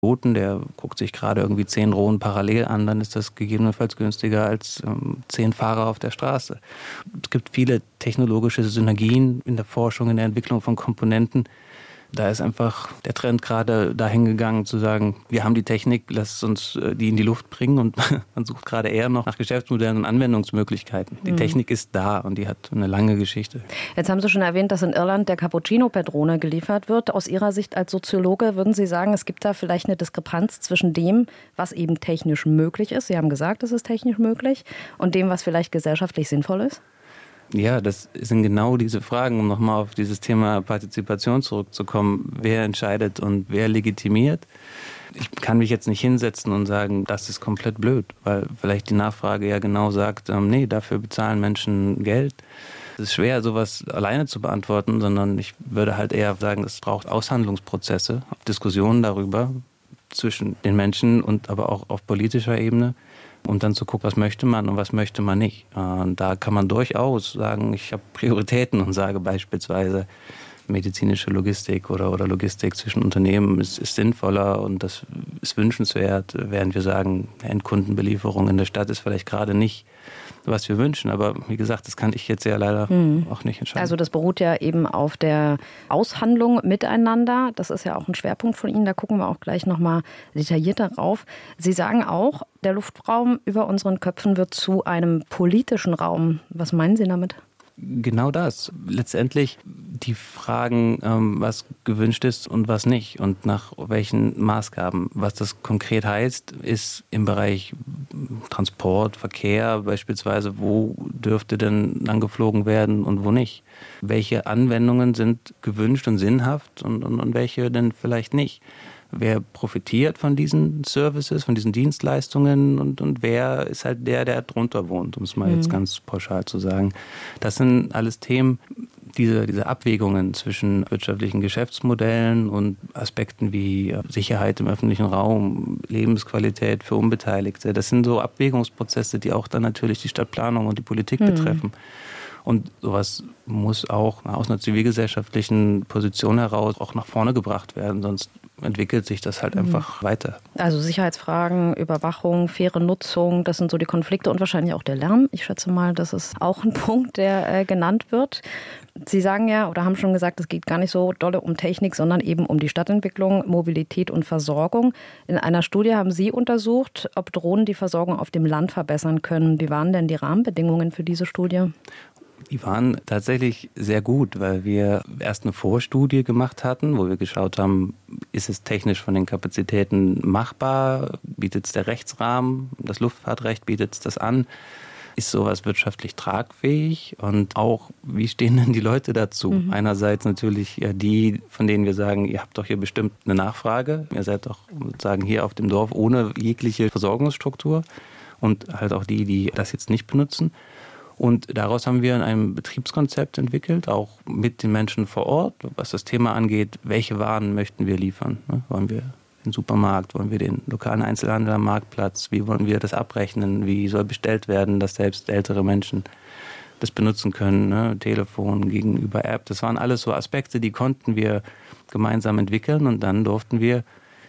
Piloten, der guckt sich gerade irgendwie 10 Drohnen parallel an, dann ist das gegebenenfalls günstiger als 10 Fahrer auf der Straße. Es gibt viele technologische Synergien in der Forschung, in der Entwicklung von Komponenten. Da ist einfach der Trend gerade dahin gegangen zu sagen, wir haben die Technik, lasst uns die in die Luft bringen, und man sucht gerade eher noch nach Geschäftsmodellen und Anwendungsmöglichkeiten. Die Technik ist da und die hat eine lange Geschichte. Jetzt haben Sie schon erwähnt, dass in Irland der Cappuccino per Drohne geliefert wird. Aus Ihrer Sicht als Soziologe würden Sie sagen, es gibt da vielleicht eine Diskrepanz zwischen dem, was eben technisch möglich ist, Sie haben gesagt, es ist technisch möglich, und dem, was vielleicht gesellschaftlich sinnvoll ist? Ja, das sind genau diese Fragen, um nochmal auf dieses Thema Partizipation zurückzukommen. Wer entscheidet und wer legitimiert? Ich kann mich jetzt nicht hinsetzen und sagen, das ist komplett blöd, weil vielleicht die Nachfrage ja genau sagt, nee, dafür bezahlen Menschen Geld. Es ist schwer, sowas alleine zu beantworten, sondern ich würde halt eher sagen, es braucht Aushandlungsprozesse, Diskussionen darüber zwischen den Menschen und aber auch auf politischer Ebene. Und dann zu gucken, was möchte man und was möchte man nicht. Und da kann man durchaus sagen, ich habe Prioritäten und sage beispielsweise, medizinische Logistik oder Logistik zwischen Unternehmen ist sinnvoller und das ist wünschenswert, während wir sagen, Endkundenbelieferung in der Stadt ist vielleicht gerade nicht, was wir wünschen. Aber wie gesagt, das kann ich jetzt ja leider auch nicht entscheiden. Also das beruht ja eben auf der Aushandlung miteinander. Das ist ja auch ein Schwerpunkt von Ihnen. Da gucken wir auch gleich nochmal detaillierter drauf. Sie sagen auch, der Luftraum über unseren Köpfen wird zu einem politischen Raum. Was meinen Sie damit? Genau das. Letztendlich die Fragen, was gewünscht ist und was nicht und nach welchen Maßgaben. Was das konkret heißt, ist im Bereich Transport, Verkehr beispielsweise, wo dürfte denn angeflogen werden und wo nicht. Welche Anwendungen sind gewünscht und sinnhaft und welche denn vielleicht nicht. Wer profitiert von diesen Services, von diesen Dienstleistungen und wer ist halt der drunter wohnt, um es mal jetzt ganz pauschal zu sagen. Das sind alles Themen, diese Abwägungen zwischen wirtschaftlichen Geschäftsmodellen und Aspekten wie Sicherheit im öffentlichen Raum, Lebensqualität für Unbeteiligte. Das sind so Abwägungsprozesse, die auch dann natürlich die Stadtplanung und die Politik betreffen. Und sowas muss auch aus einer zivilgesellschaftlichen Position heraus auch nach vorne gebracht werden, sonst entwickelt sich das halt einfach weiter. Also Sicherheitsfragen, Überwachung, faire Nutzung, das sind so die Konflikte und wahrscheinlich auch der Lärm. Ich schätze mal, das ist auch ein Punkt, der genannt wird. Sie sagen ja oder haben schon gesagt, es geht gar nicht so dolle um Technik, sondern eben um die Stadtentwicklung, Mobilität und Versorgung. In einer Studie haben Sie untersucht, ob Drohnen die Versorgung auf dem Land verbessern können. Wie waren denn die Rahmenbedingungen für diese Studie? Die waren tatsächlich sehr gut, weil wir erst eine Vorstudie gemacht hatten, wo wir geschaut haben, ist es technisch von den Kapazitäten machbar, bietet es der Rechtsrahmen, das Luftfahrtrecht bietet es das an, ist sowas wirtschaftlich tragfähig und auch, wie stehen denn die Leute dazu? Einerseits natürlich die, von denen wir sagen, ihr habt doch hier bestimmt eine Nachfrage, ihr seid doch sozusagen hier auf dem Dorf ohne jegliche Versorgungsstruktur und halt auch die das jetzt nicht benutzen. Und daraus haben wir ein Betriebskonzept entwickelt, auch mit den Menschen vor Ort, was das Thema angeht, welche Waren möchten wir liefern. Wollen wir den Supermarkt, wollen wir den lokalen Einzelhandel am Marktplatz, wie wollen wir das abrechnen, wie soll bestellt werden, dass selbst ältere Menschen das benutzen können, Telefon gegenüber App. Das waren alles so Aspekte, die konnten wir gemeinsam entwickeln und dann durften wir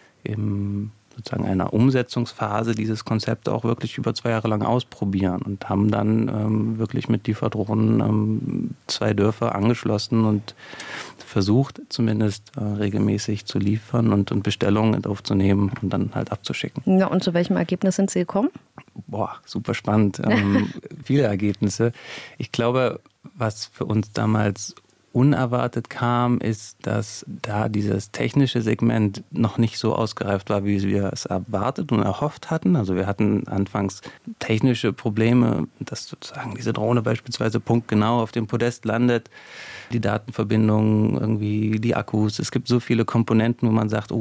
sozusagen einer Umsetzungsphase dieses Konzept auch wirklich über 2 Jahre lang ausprobieren und haben dann wirklich mit Lieferdrohnen 2 Dörfer angeschlossen und versucht zumindest regelmäßig zu liefern und Bestellungen aufzunehmen und dann halt abzuschicken. Ja, und zu welchem Ergebnis sind Sie gekommen? Super spannend. Viele Ergebnisse. Ich glaube, was für uns damals unerwartet kam, ist, dass da dieses technische Segment noch nicht so ausgereift war, wie wir es erwartet und erhofft hatten. Also wir hatten anfangs technische Probleme, dass sozusagen diese Drohne beispielsweise punktgenau auf dem Podest landet, die Datenverbindung, irgendwie die Akkus. Es gibt so viele Komponenten, wo man sagt,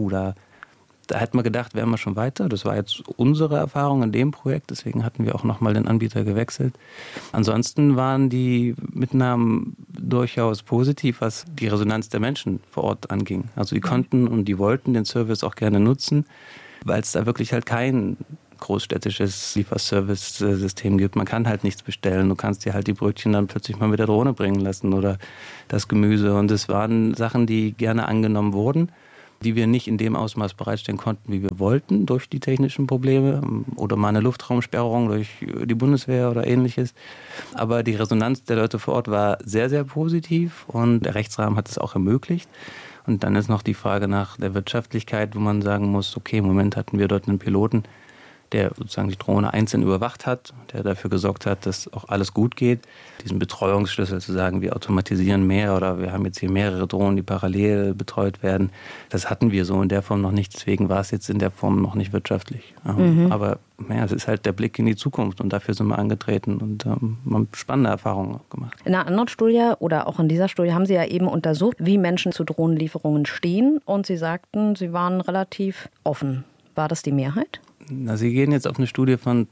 da hätten wir gedacht, wären wir schon weiter. Das war jetzt unsere Erfahrung in dem Projekt, deswegen hatten wir auch nochmal den Anbieter gewechselt. Ansonsten waren die Mitnahmen durchaus positiv, was die Resonanz der Menschen vor Ort anging. Also die konnten und die wollten den Service auch gerne nutzen, weil es da wirklich halt kein großstädtisches Lieferservice-System gibt. Man kann halt nichts bestellen. Du kannst dir halt die Brötchen dann plötzlich mal mit der Drohne bringen lassen oder das Gemüse. Und es waren Sachen, die gerne angenommen wurden. die wir nicht in dem Ausmaß bereitstellen konnten, wie wir wollten, durch die technischen Probleme oder mal eine Luftraumsperrung durch die Bundeswehr oder ähnliches. Aber die Resonanz der Leute vor Ort war sehr, sehr positiv und der Rechtsrahmen hat es auch ermöglicht. Und dann ist noch die Frage nach der Wirtschaftlichkeit, wo man sagen muss, okay, im Moment hatten wir dort einen Piloten, der sozusagen die Drohne einzeln überwacht hat, der dafür gesorgt hat, dass auch alles gut geht. Diesen Betreuungsschlüssel zu sagen, wir automatisieren mehr oder wir haben jetzt hier mehrere Drohnen, die parallel betreut werden, das hatten wir so in der Form noch nicht. Deswegen war es jetzt in der Form noch nicht wirtschaftlich. Aber ja, es ist halt der Blick in die Zukunft und dafür sind wir angetreten und haben spannende Erfahrungen gemacht. In einer anderen Studie oder auch in dieser Studie haben Sie ja eben untersucht, wie Menschen zu Drohnenlieferungen stehen und Sie sagten, Sie waren relativ offen. War das die Mehrheit? Na, Sie gehen jetzt auf eine Studie von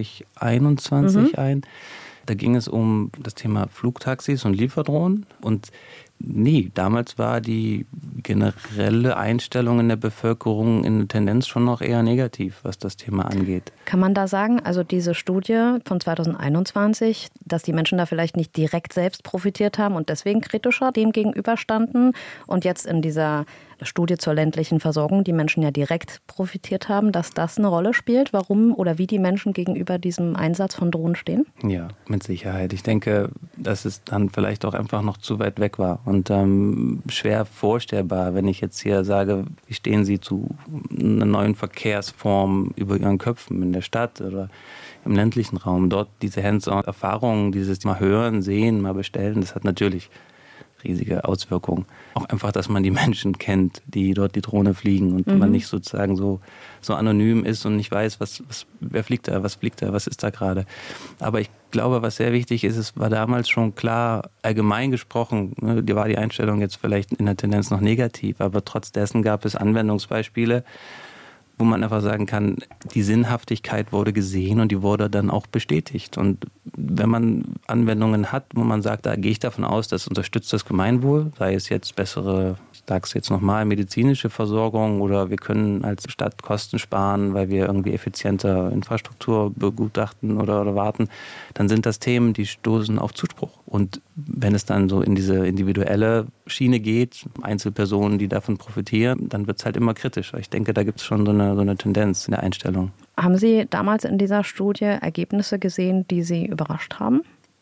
2021 ein. Da ging es um das Thema Flugtaxis und Lieferdrohnen. Und nee, damals war die generelle Einstellung in der Bevölkerung in der Tendenz schon noch eher negativ, was das Thema angeht. Kann man da sagen, also diese Studie von 2021, dass die Menschen da vielleicht nicht direkt selbst profitiert haben und deswegen kritischer dem gegenüberstanden und jetzt in dieser Studie zur ländlichen Versorgung die Menschen ja direkt profitiert haben, dass das eine Rolle spielt, warum oder wie die Menschen gegenüber diesem Einsatz von Drohnen stehen? Ja, mit Sicherheit. Ich denke, dass es dann vielleicht auch einfach noch zu weit weg war und schwer vorstellbar, wenn ich jetzt hier sage, wie stehen Sie zu einer neuen Verkehrsform über Ihren Köpfen in der Stadt oder im ländlichen Raum. Dort diese Hands-on-Erfahrungen, dieses mal hören, sehen, mal bestellen, das hat natürlich riesige Auswirkungen. Auch einfach, dass man die Menschen kennt, die dort die Drohne fliegen und man nicht sozusagen so anonym ist und nicht weiß, wer fliegt da, was ist da gerade. Aber ich glaube, was sehr wichtig ist, es war damals schon klar, allgemein gesprochen, war die Einstellung jetzt vielleicht in der Tendenz noch negativ, aber trotz dessen gab es Anwendungsbeispiele, wo man einfach sagen kann, die Sinnhaftigkeit wurde gesehen und die wurde dann auch bestätigt. Und wenn man Anwendungen hat, wo man sagt, da gehe ich davon aus, das unterstützt das Gemeinwohl, sei es jetzt bessere, ich sage es jetzt nochmal, medizinische Versorgung oder wir können als Stadt Kosten sparen, weil wir irgendwie effizienter Infrastruktur begutachten oder warten, dann sind das Themen, die stoßen auf Zuspruch. Und wenn es dann so in diese individuelle Schiene geht, Einzelpersonen, die davon profitieren, dann wird es halt immer kritischer. Ich denke, da gibt es schon so eine Tendenz in der Einstellung. Haben Sie damals in dieser Studie Ergebnisse gesehen, die Sie überrascht haben?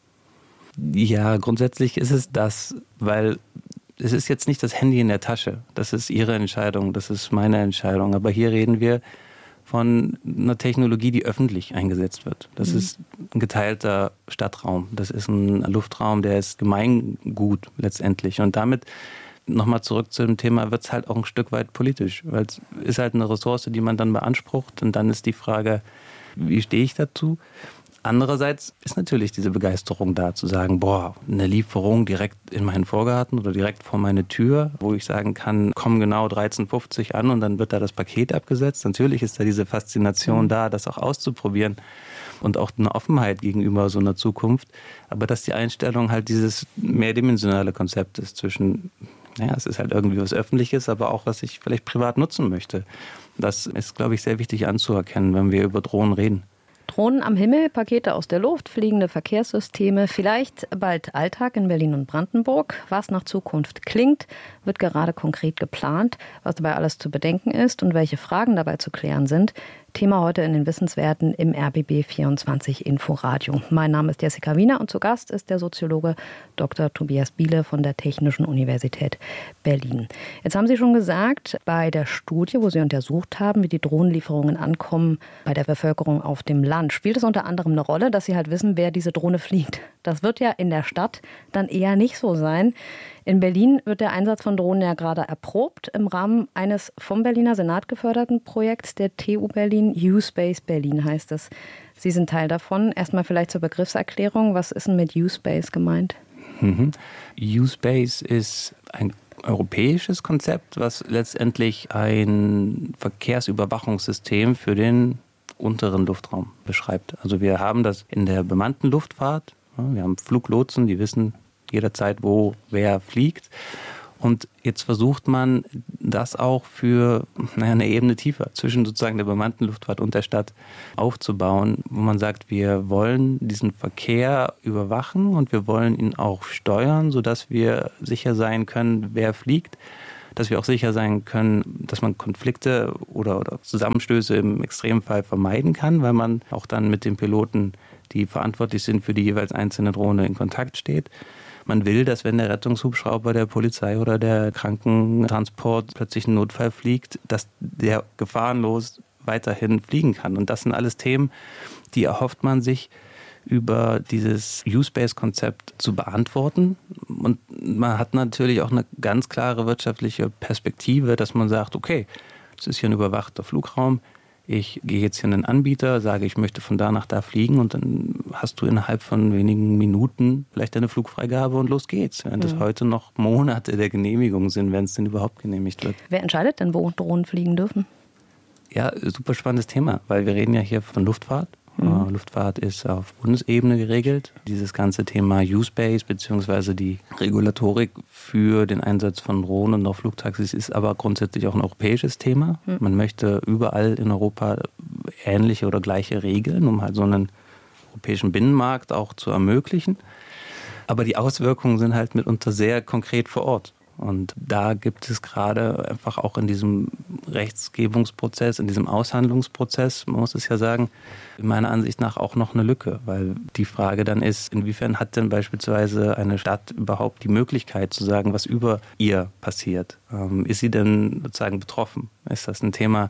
Ja, grundsätzlich ist es das, weil es ist jetzt nicht das Handy in der Tasche. Das ist Ihre Entscheidung, das ist meine Entscheidung. Aber hier reden wir von einer Technologie, die öffentlich eingesetzt wird. Das ist ein geteilter Stadtraum. Das ist ein Luftraum, der ist Gemeingut letztendlich. Und damit, nochmal zurück zu dem Thema, wird es halt auch ein Stück weit politisch. Weil es ist halt eine Ressource, die man dann beansprucht. Und dann ist die Frage, wie stehe ich dazu? Andererseits ist natürlich diese Begeisterung da, zu sagen, boah, eine Lieferung direkt in meinen Vorgarten oder direkt vor meine Tür, wo ich sagen kann, komm genau 13,50 an und dann wird da das Paket abgesetzt. Natürlich ist da diese Faszination da, das auch auszuprobieren und auch eine Offenheit gegenüber so einer Zukunft. Aber dass die Einstellung halt dieses mehrdimensionale Konzept ist zwischen, ja, es ist halt irgendwie was Öffentliches, aber auch was ich vielleicht privat nutzen möchte. Das ist, glaube ich, sehr wichtig anzuerkennen, wenn wir über Drohnen reden. Drohnen am Himmel, Pakete aus der Luft, fliegende Verkehrssysteme, vielleicht bald Alltag in Berlin und Brandenburg. Was nach Zukunft klingt, wird gerade konkret geplant, was dabei alles zu bedenken ist und welche Fragen dabei zu klären sind. Thema heute in den Wissenswerten im RBB 24 Inforadio. Mein Name ist Jessica Wiener und zu Gast ist der Soziologe Dr. Tobias Biele von der Technischen Universität Berlin. Jetzt haben Sie schon gesagt, bei der Studie, wo Sie untersucht haben, wie die Drohnenlieferungen ankommen bei der Bevölkerung auf dem Land, spielt es unter anderem eine Rolle, dass Sie halt wissen, wer diese Drohne fliegt. Das wird ja in der Stadt dann eher nicht so sein. In Berlin wird der Einsatz von Drohnen ja gerade erprobt im Rahmen eines vom Berliner Senat geförderten Projekts der TU Berlin. U-Space Berlin heißt es. Sie sind Teil davon. Erstmal vielleicht zur Begriffserklärung. Was ist denn mit U-Space gemeint? U-Space ist ein europäisches Konzept, was letztendlich ein Verkehrsüberwachungssystem für den unteren Luftraum beschreibt. Also wir haben das in der bemannten Luftfahrt. Wir haben Fluglotsen, die wissen jederzeit, wo wer fliegt. Und jetzt versucht man das auch für eine Ebene tiefer zwischen sozusagen der bemannten Luftfahrt und der Stadt aufzubauen, wo man sagt, wir wollen diesen Verkehr überwachen und wir wollen ihn auch steuern, sodass wir sicher sein können, wer fliegt. dass wir auch sicher sein können, dass man Konflikte oder Zusammenstöße im Extremfall vermeiden kann, weil man auch dann mit den Piloten, die verantwortlich sind für die jeweils einzelne Drohne, in Kontakt steht. Man will, dass wenn der Rettungshubschrauber der Polizei oder der Krankentransport plötzlich einen Notfall fliegt, dass der gefahrenlos weiterhin fliegen kann. Und das sind alles Themen, die erhofft man sich über dieses U-Space-Konzept zu beantworten. Und man hat natürlich auch eine ganz klare wirtschaftliche Perspektive, dass man sagt, okay, es ist hier ein überwachter Flugraum, ich gehe jetzt hier in einen Anbieter, sage, ich möchte von da nach da fliegen und dann hast du innerhalb von wenigen Minuten vielleicht deine Flugfreigabe und los geht's. Während es heute noch Monate der Genehmigung sind, wenn es denn überhaupt genehmigt wird. Wer entscheidet denn, wo Drohnen fliegen dürfen? Ja, super spannendes Thema, weil wir reden ja hier von Luftfahrt. Luftfahrt ist auf Bundesebene geregelt. Dieses ganze Thema U-Space bzw. die Regulatorik für den Einsatz von Drohnen und auch Flugtaxis ist aber grundsätzlich auch ein europäisches Thema. Man möchte überall in Europa ähnliche oder gleiche Regeln, um halt so einen europäischen Binnenmarkt auch zu ermöglichen. Aber die Auswirkungen sind halt mitunter sehr konkret vor Ort. Und da gibt es gerade einfach auch in diesem Rechtsgebungsprozess, in diesem Aushandlungsprozess, man muss es ja sagen, meiner Ansicht nach auch noch eine Lücke. Weil die Frage dann ist, inwiefern hat denn beispielsweise eine Stadt überhaupt die Möglichkeit zu sagen, was über ihr passiert? Ist sie denn sozusagen betroffen? Ist das ein Thema,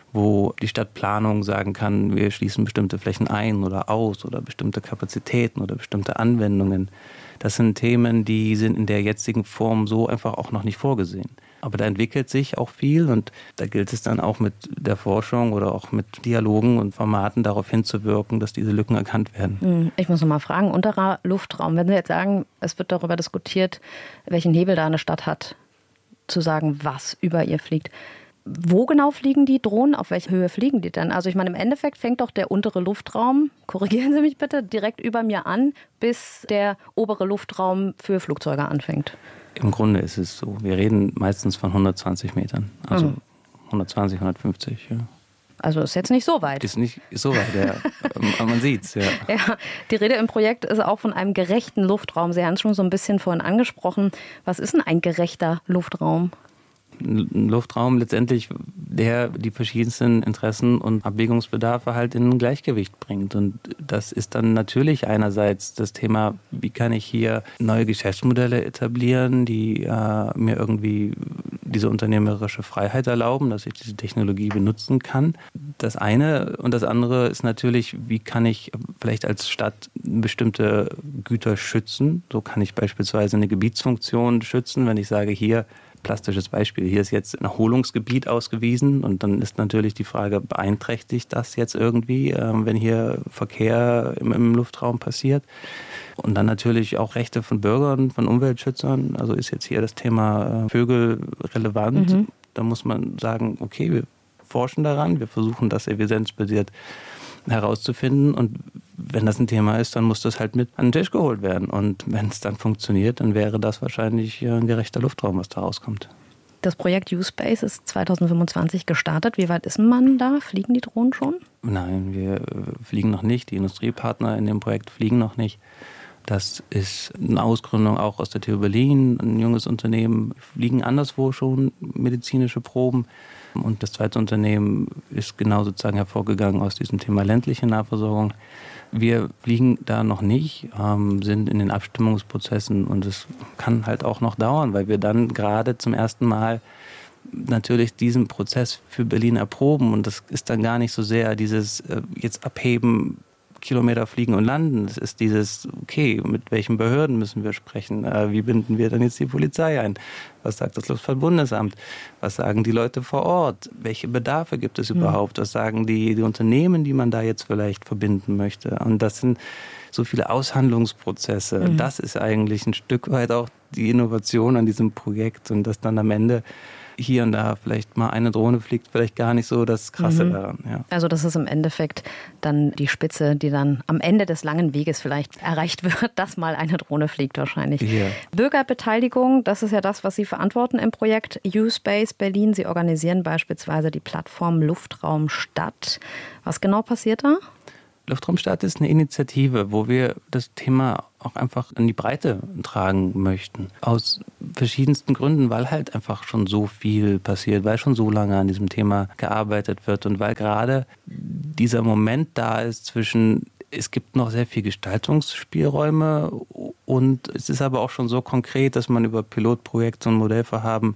wo die Stadtplanung sagen kann, wir schließen bestimmte Flächen ein oder aus oder bestimmte Kapazitäten oder bestimmte Anwendungen? Das sind Themen, die sind in der jetzigen Form so einfach auch noch nicht vorgesehen. Aber da entwickelt sich auch viel und da gilt es dann auch mit der Forschung oder auch mit Dialogen und Formaten darauf hinzuwirken, dass diese Lücken erkannt werden. Ich muss noch mal fragen, unterer Luftraum, wenn Sie jetzt sagen, es wird darüber diskutiert, welchen Hebel da eine Stadt hat, zu sagen, was über ihr fliegt. Wo genau fliegen die Drohnen? Auf welche Höhe fliegen die denn? Also ich meine, im Endeffekt fängt doch der untere Luftraum, korrigieren Sie mich bitte, direkt über mir an, bis der obere Luftraum für Flugzeuge anfängt. Im Grunde ist es so. Wir reden meistens von 120 Metern. Also 120, 150, ja. Also ist jetzt nicht so weit. Ist nicht so weit, ja. Aber man sieht's, ja. Ja. Die Rede im Projekt ist auch von einem gerechten Luftraum. Sie haben es schon so ein bisschen vorhin angesprochen. Was ist denn ein gerechter Luftraum? Ein Luftraum letztendlich, der die verschiedensten Interessen und Abwägungsbedarfe halt in ein Gleichgewicht bringt. Und das ist dann natürlich einerseits das Thema, wie kann ich hier neue Geschäftsmodelle etablieren, die mir irgendwie diese unternehmerische Freiheit erlauben, dass ich diese Technologie benutzen kann. Das eine und das andere ist natürlich, wie kann ich vielleicht als Stadt bestimmte Güter schützen. So kann ich beispielsweise eine Gebietsfunktion schützen, wenn ich sage, hier plastisches Beispiel. Hier ist jetzt ein Erholungsgebiet ausgewiesen und dann ist natürlich die Frage, beeinträchtigt das jetzt irgendwie, wenn hier Verkehr im Luftraum passiert? Und dann natürlich auch Rechte von Bürgern, von Umweltschützern. Also ist jetzt hier das Thema Vögel relevant. Da muss man sagen, okay, wir forschen daran, wir versuchen das evidenzbasiert herauszufinden und wenn das ein Thema ist, dann muss das halt mit an den Tisch geholt werden und wenn es dann funktioniert, dann wäre das wahrscheinlich ein gerechter Luftraum, was da rauskommt. Das Projekt U-Space ist 2025 gestartet. Wie weit ist man da? Fliegen die Drohnen schon? Nein, wir fliegen noch nicht. Die Industriepartner in dem Projekt fliegen noch nicht. Das ist eine Ausgründung auch aus der TU Berlin, ein junges Unternehmen. Wir fliegen anderswo schon medizinische Proben. Und das zweite Unternehmen ist genau sozusagen hervorgegangen aus diesem Thema ländliche Nahversorgung. Wir fliegen da noch nicht, sind in den Abstimmungsprozessen und es kann halt auch noch dauern, weil wir dann gerade zum ersten Mal natürlich diesen Prozess für Berlin erproben und das ist dann gar nicht so sehr dieses jetzt abheben, Kilometer fliegen und landen. Es ist dieses, okay, mit welchen Behörden müssen wir sprechen? Wie binden wir dann jetzt die Polizei ein? Was sagt das Luftfahrtbundesamt? Was sagen die Leute vor Ort? Welche Bedarfe gibt es überhaupt? Was sagen die Unternehmen, die man da jetzt vielleicht verbinden möchte? Und das sind so viele Aushandlungsprozesse. Das ist eigentlich ein Stück weit auch die Innovation an diesem Projekt und dass dann am Ende hier und da vielleicht mal eine Drohne fliegt, vielleicht gar nicht so das Krasse daran. Ja. Also das ist im Endeffekt dann die Spitze, die dann am Ende des langen Weges vielleicht erreicht wird, dass mal eine Drohne fliegt wahrscheinlich. Yeah. Bürgerbeteiligung, das ist ja das, was Sie verantworten im Projekt U-Space Berlin. Sie organisieren beispielsweise die Plattform Luftraum Stadt. Was genau passiert da? Luftraumstadt ist eine Initiative, wo wir das Thema auch einfach in die Breite tragen möchten. Aus verschiedensten Gründen, weil halt einfach schon so viel passiert, weil schon so lange an diesem Thema gearbeitet wird und weil gerade dieser Moment da ist zwischen, es gibt noch sehr viel Gestaltungsspielräume und es ist aber auch schon so konkret, dass man über Pilotprojekte und Modellvorhaben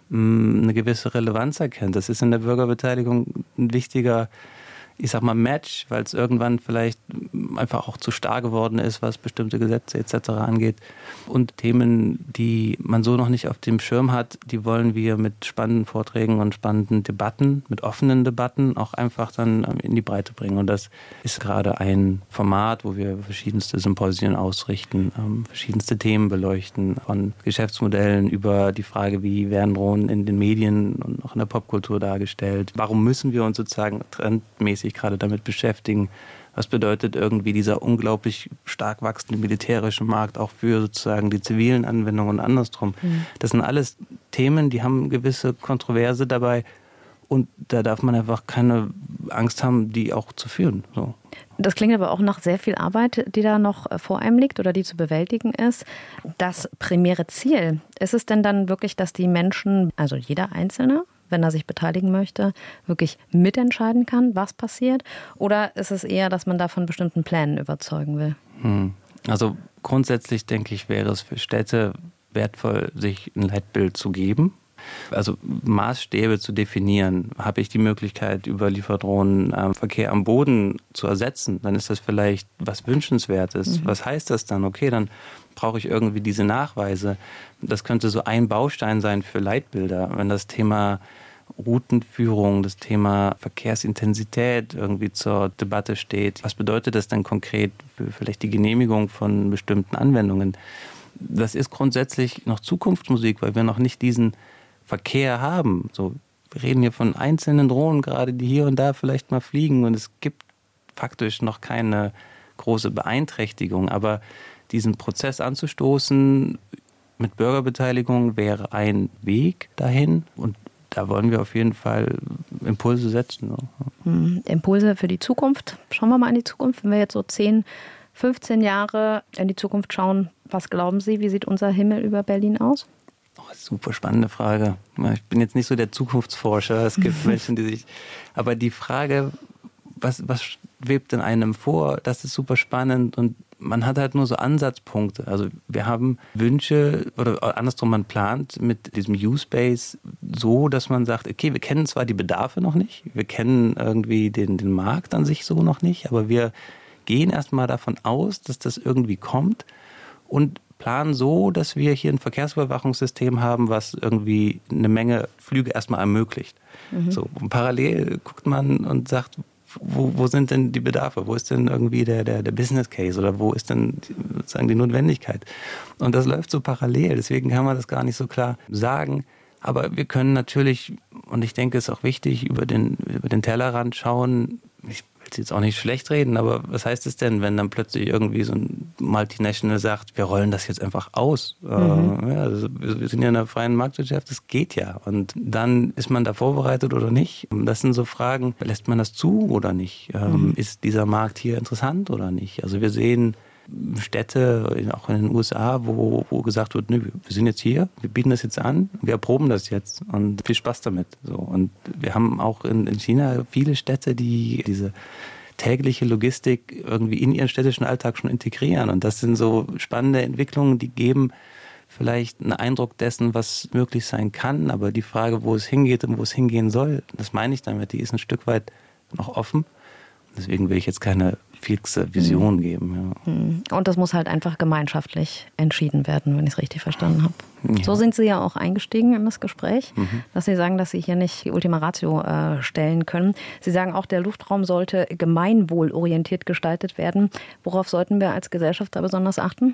eine gewisse Relevanz erkennt. Das ist in der Bürgerbeteiligung ein wichtiger, ich sag mal, Match, weil es irgendwann vielleicht einfach auch zu starr geworden ist, was bestimmte Gesetze etc. angeht. Und Themen, die man so noch nicht auf dem Schirm hat, die wollen wir mit spannenden Vorträgen und spannenden Debatten, mit offenen Debatten auch einfach dann in die Breite bringen. Und das ist gerade ein Format, wo wir verschiedenste Symposien ausrichten, verschiedenste Themen beleuchten, von Geschäftsmodellen über die Frage, wie werden Drohnen in den Medien und auch in der Popkultur dargestellt. Warum müssen wir uns sozusagen trendmäßig gerade damit beschäftigen? Was bedeutet irgendwie dieser unglaublich stark wachsende militärische Markt auch für sozusagen die zivilen Anwendungen und andersrum? Das sind alles Themen, die haben gewisse Kontroverse dabei und da darf man einfach keine Angst haben, die auch zu führen. So. Das klingt aber auch nach sehr viel Arbeit, die da noch vor einem liegt oder die zu bewältigen ist. Das primäre Ziel, ist es denn dann wirklich, dass die Menschen, also jeder Einzelne, wenn er sich beteiligen möchte, wirklich mitentscheiden kann, was passiert? Oder ist es eher, dass man da von bestimmten Plänen überzeugen will? Also grundsätzlich denke ich, wäre es für Städte wertvoll, sich ein Leitbild zu geben. Also Maßstäbe zu definieren. Habe ich die Möglichkeit, über Lieferdrohnen Verkehr am Boden zu ersetzen? Dann ist das vielleicht was Wünschenswertes. Was heißt das dann? Okay, dann brauche ich irgendwie diese Nachweise. Das könnte so ein Baustein sein für Leitbilder. Wenn das Thema Routenführung, das Thema Verkehrsintensität irgendwie zur Debatte steht. Was bedeutet das denn konkret für vielleicht die Genehmigung von bestimmten Anwendungen? Das ist grundsätzlich noch Zukunftsmusik, weil wir noch nicht diesen Verkehr haben. So, wir reden hier von einzelnen Drohnen gerade, die hier und da vielleicht mal fliegen und es gibt faktisch noch keine große Beeinträchtigung. Aber diesen Prozess anzustoßen mit Bürgerbeteiligung wäre ein Weg dahin und da wollen wir auf jeden Fall Impulse setzen. Impulse für die Zukunft. Schauen wir mal in die Zukunft. Wenn wir jetzt so 10, 15 Jahre in die Zukunft schauen, was glauben Sie, wie sieht unser Himmel über Berlin aus? Super spannende Frage. Ich bin jetzt nicht so der Zukunftsforscher. Es gibt Menschen, die sich... Aber die Frage, was schwebt in einem vor, das ist super spannend und man hat halt nur so Ansatzpunkte. Also wir haben Wünsche oder andersrum, man plant mit diesem U-Space so, dass man sagt, okay, wir kennen zwar die Bedarfe noch nicht, wir kennen irgendwie den Markt an sich so noch nicht, aber wir gehen erstmal davon aus, dass das irgendwie kommt und planen so, dass wir hier ein Verkehrsüberwachungssystem haben, was irgendwie eine Menge Flüge erstmal ermöglicht. So, und parallel guckt man und sagt, wo sind denn die Bedarfe? Wo ist denn irgendwie der Business Case oder wo ist denn sozusagen die Notwendigkeit? Und das läuft so parallel, deswegen kann man das gar nicht so klar sagen. Aber wir können natürlich, und ich denke, es ist auch wichtig, über den Tellerrand schauen. Ich will es jetzt auch nicht schlecht reden, aber was heißt es denn, wenn dann plötzlich irgendwie so ein Multinational sagt, wir rollen das jetzt einfach aus? Also wir sind ja in einer freien Marktwirtschaft, das geht ja. Und dann ist man da vorbereitet oder nicht? Das sind so Fragen, lässt man das zu oder nicht? Ist dieser Markt hier interessant oder nicht? Also wir sehen Städte, auch in den USA, wo gesagt wird, nö, wir sind jetzt hier, wir bieten das jetzt an, wir erproben das jetzt und viel Spaß damit. So. Und wir haben auch in China viele Städte, die diese tägliche Logistik irgendwie in ihren städtischen Alltag schon integrieren. Und das sind so spannende Entwicklungen, die geben vielleicht einen Eindruck dessen, was möglich sein kann. Aber die Frage, wo es hingeht und wo es hingehen soll, das meine ich damit, die ist ein Stück weit noch offen. Deswegen will ich jetzt keine fixe Vision geben. Ja. Und das muss halt einfach gemeinschaftlich entschieden werden, wenn ich es richtig verstanden habe. Ja. So sind Sie ja auch eingestiegen in das Gespräch, dass Sie sagen, dass Sie hier nicht die Ultima Ratio stellen können. Sie sagen auch, der Luftraum sollte gemeinwohlorientiert gestaltet werden. Worauf sollten wir als Gesellschaft da besonders achten?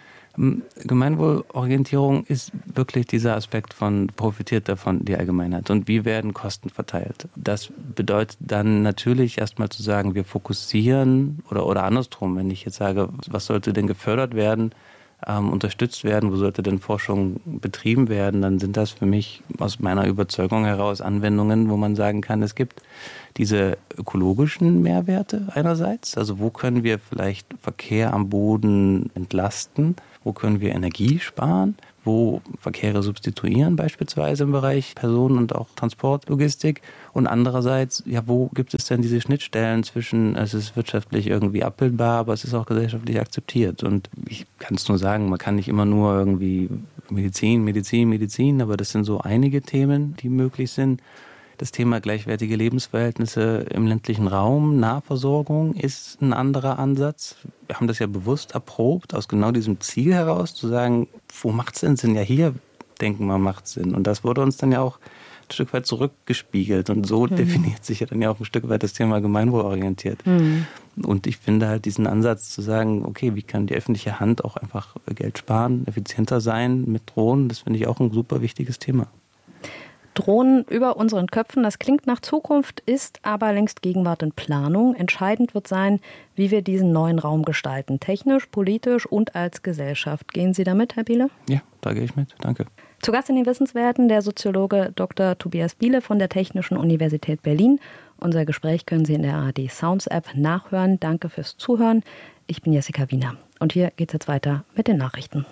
Gemeinwohlorientierung ist wirklich dieser Aspekt von, profitiert davon die Allgemeinheit und wie werden Kosten verteilt. Das bedeutet dann natürlich erstmal zu sagen, wir fokussieren oder andersrum, wenn ich jetzt sage, was sollte denn gefördert werden, unterstützt werden, wo sollte denn Forschung betrieben werden, dann sind das für mich aus meiner Überzeugung heraus Anwendungen, wo man sagen kann, es gibt diese ökologischen Mehrwerte einerseits, also wo können wir vielleicht Verkehr am Boden entlasten, wo können wir Energie sparen, wo Verkehre substituieren, beispielsweise im Bereich Personen- und auch Transportlogistik. Und andererseits, ja, wo gibt es denn diese Schnittstellen zwischen, es ist wirtschaftlich irgendwie abbildbar, aber es ist auch gesellschaftlich akzeptiert. Und ich kann es nur sagen, man kann nicht immer nur irgendwie Medizin, aber das sind so einige Themen, die möglich sind. Das Thema gleichwertige Lebensverhältnisse im ländlichen Raum, Nahversorgung ist ein anderer Ansatz. Wir haben das ja bewusst erprobt, aus genau diesem Ziel heraus, zu sagen, wo macht es denn Sinn? Ja, hier denken wir, macht es Sinn. Und das wurde uns dann ja auch ein Stück weit zurückgespiegelt. Und so definiert sich ja dann ja auch ein Stück weit das Thema gemeinwohlorientiert. Und ich finde halt diesen Ansatz zu sagen, okay, wie kann die öffentliche Hand auch einfach Geld sparen, effizienter sein mit Drohnen, das finde ich auch ein super wichtiges Thema. Drohnen über unseren Köpfen, das klingt nach Zukunft, ist aber längst Gegenwart und Planung. Entscheidend wird sein, wie wir diesen neuen Raum gestalten, technisch, politisch und als Gesellschaft. Gehen Sie damit, Herr Biele? Ja, da gehe ich mit. Danke. Zu Gast in den Wissenswerten der Soziologe Dr. Tobias Biele von der Technischen Universität Berlin. Unser Gespräch können Sie in der ARD Sounds App nachhören. Danke fürs Zuhören. Ich bin Jessica Wiener. Und hier geht es jetzt weiter mit den Nachrichten.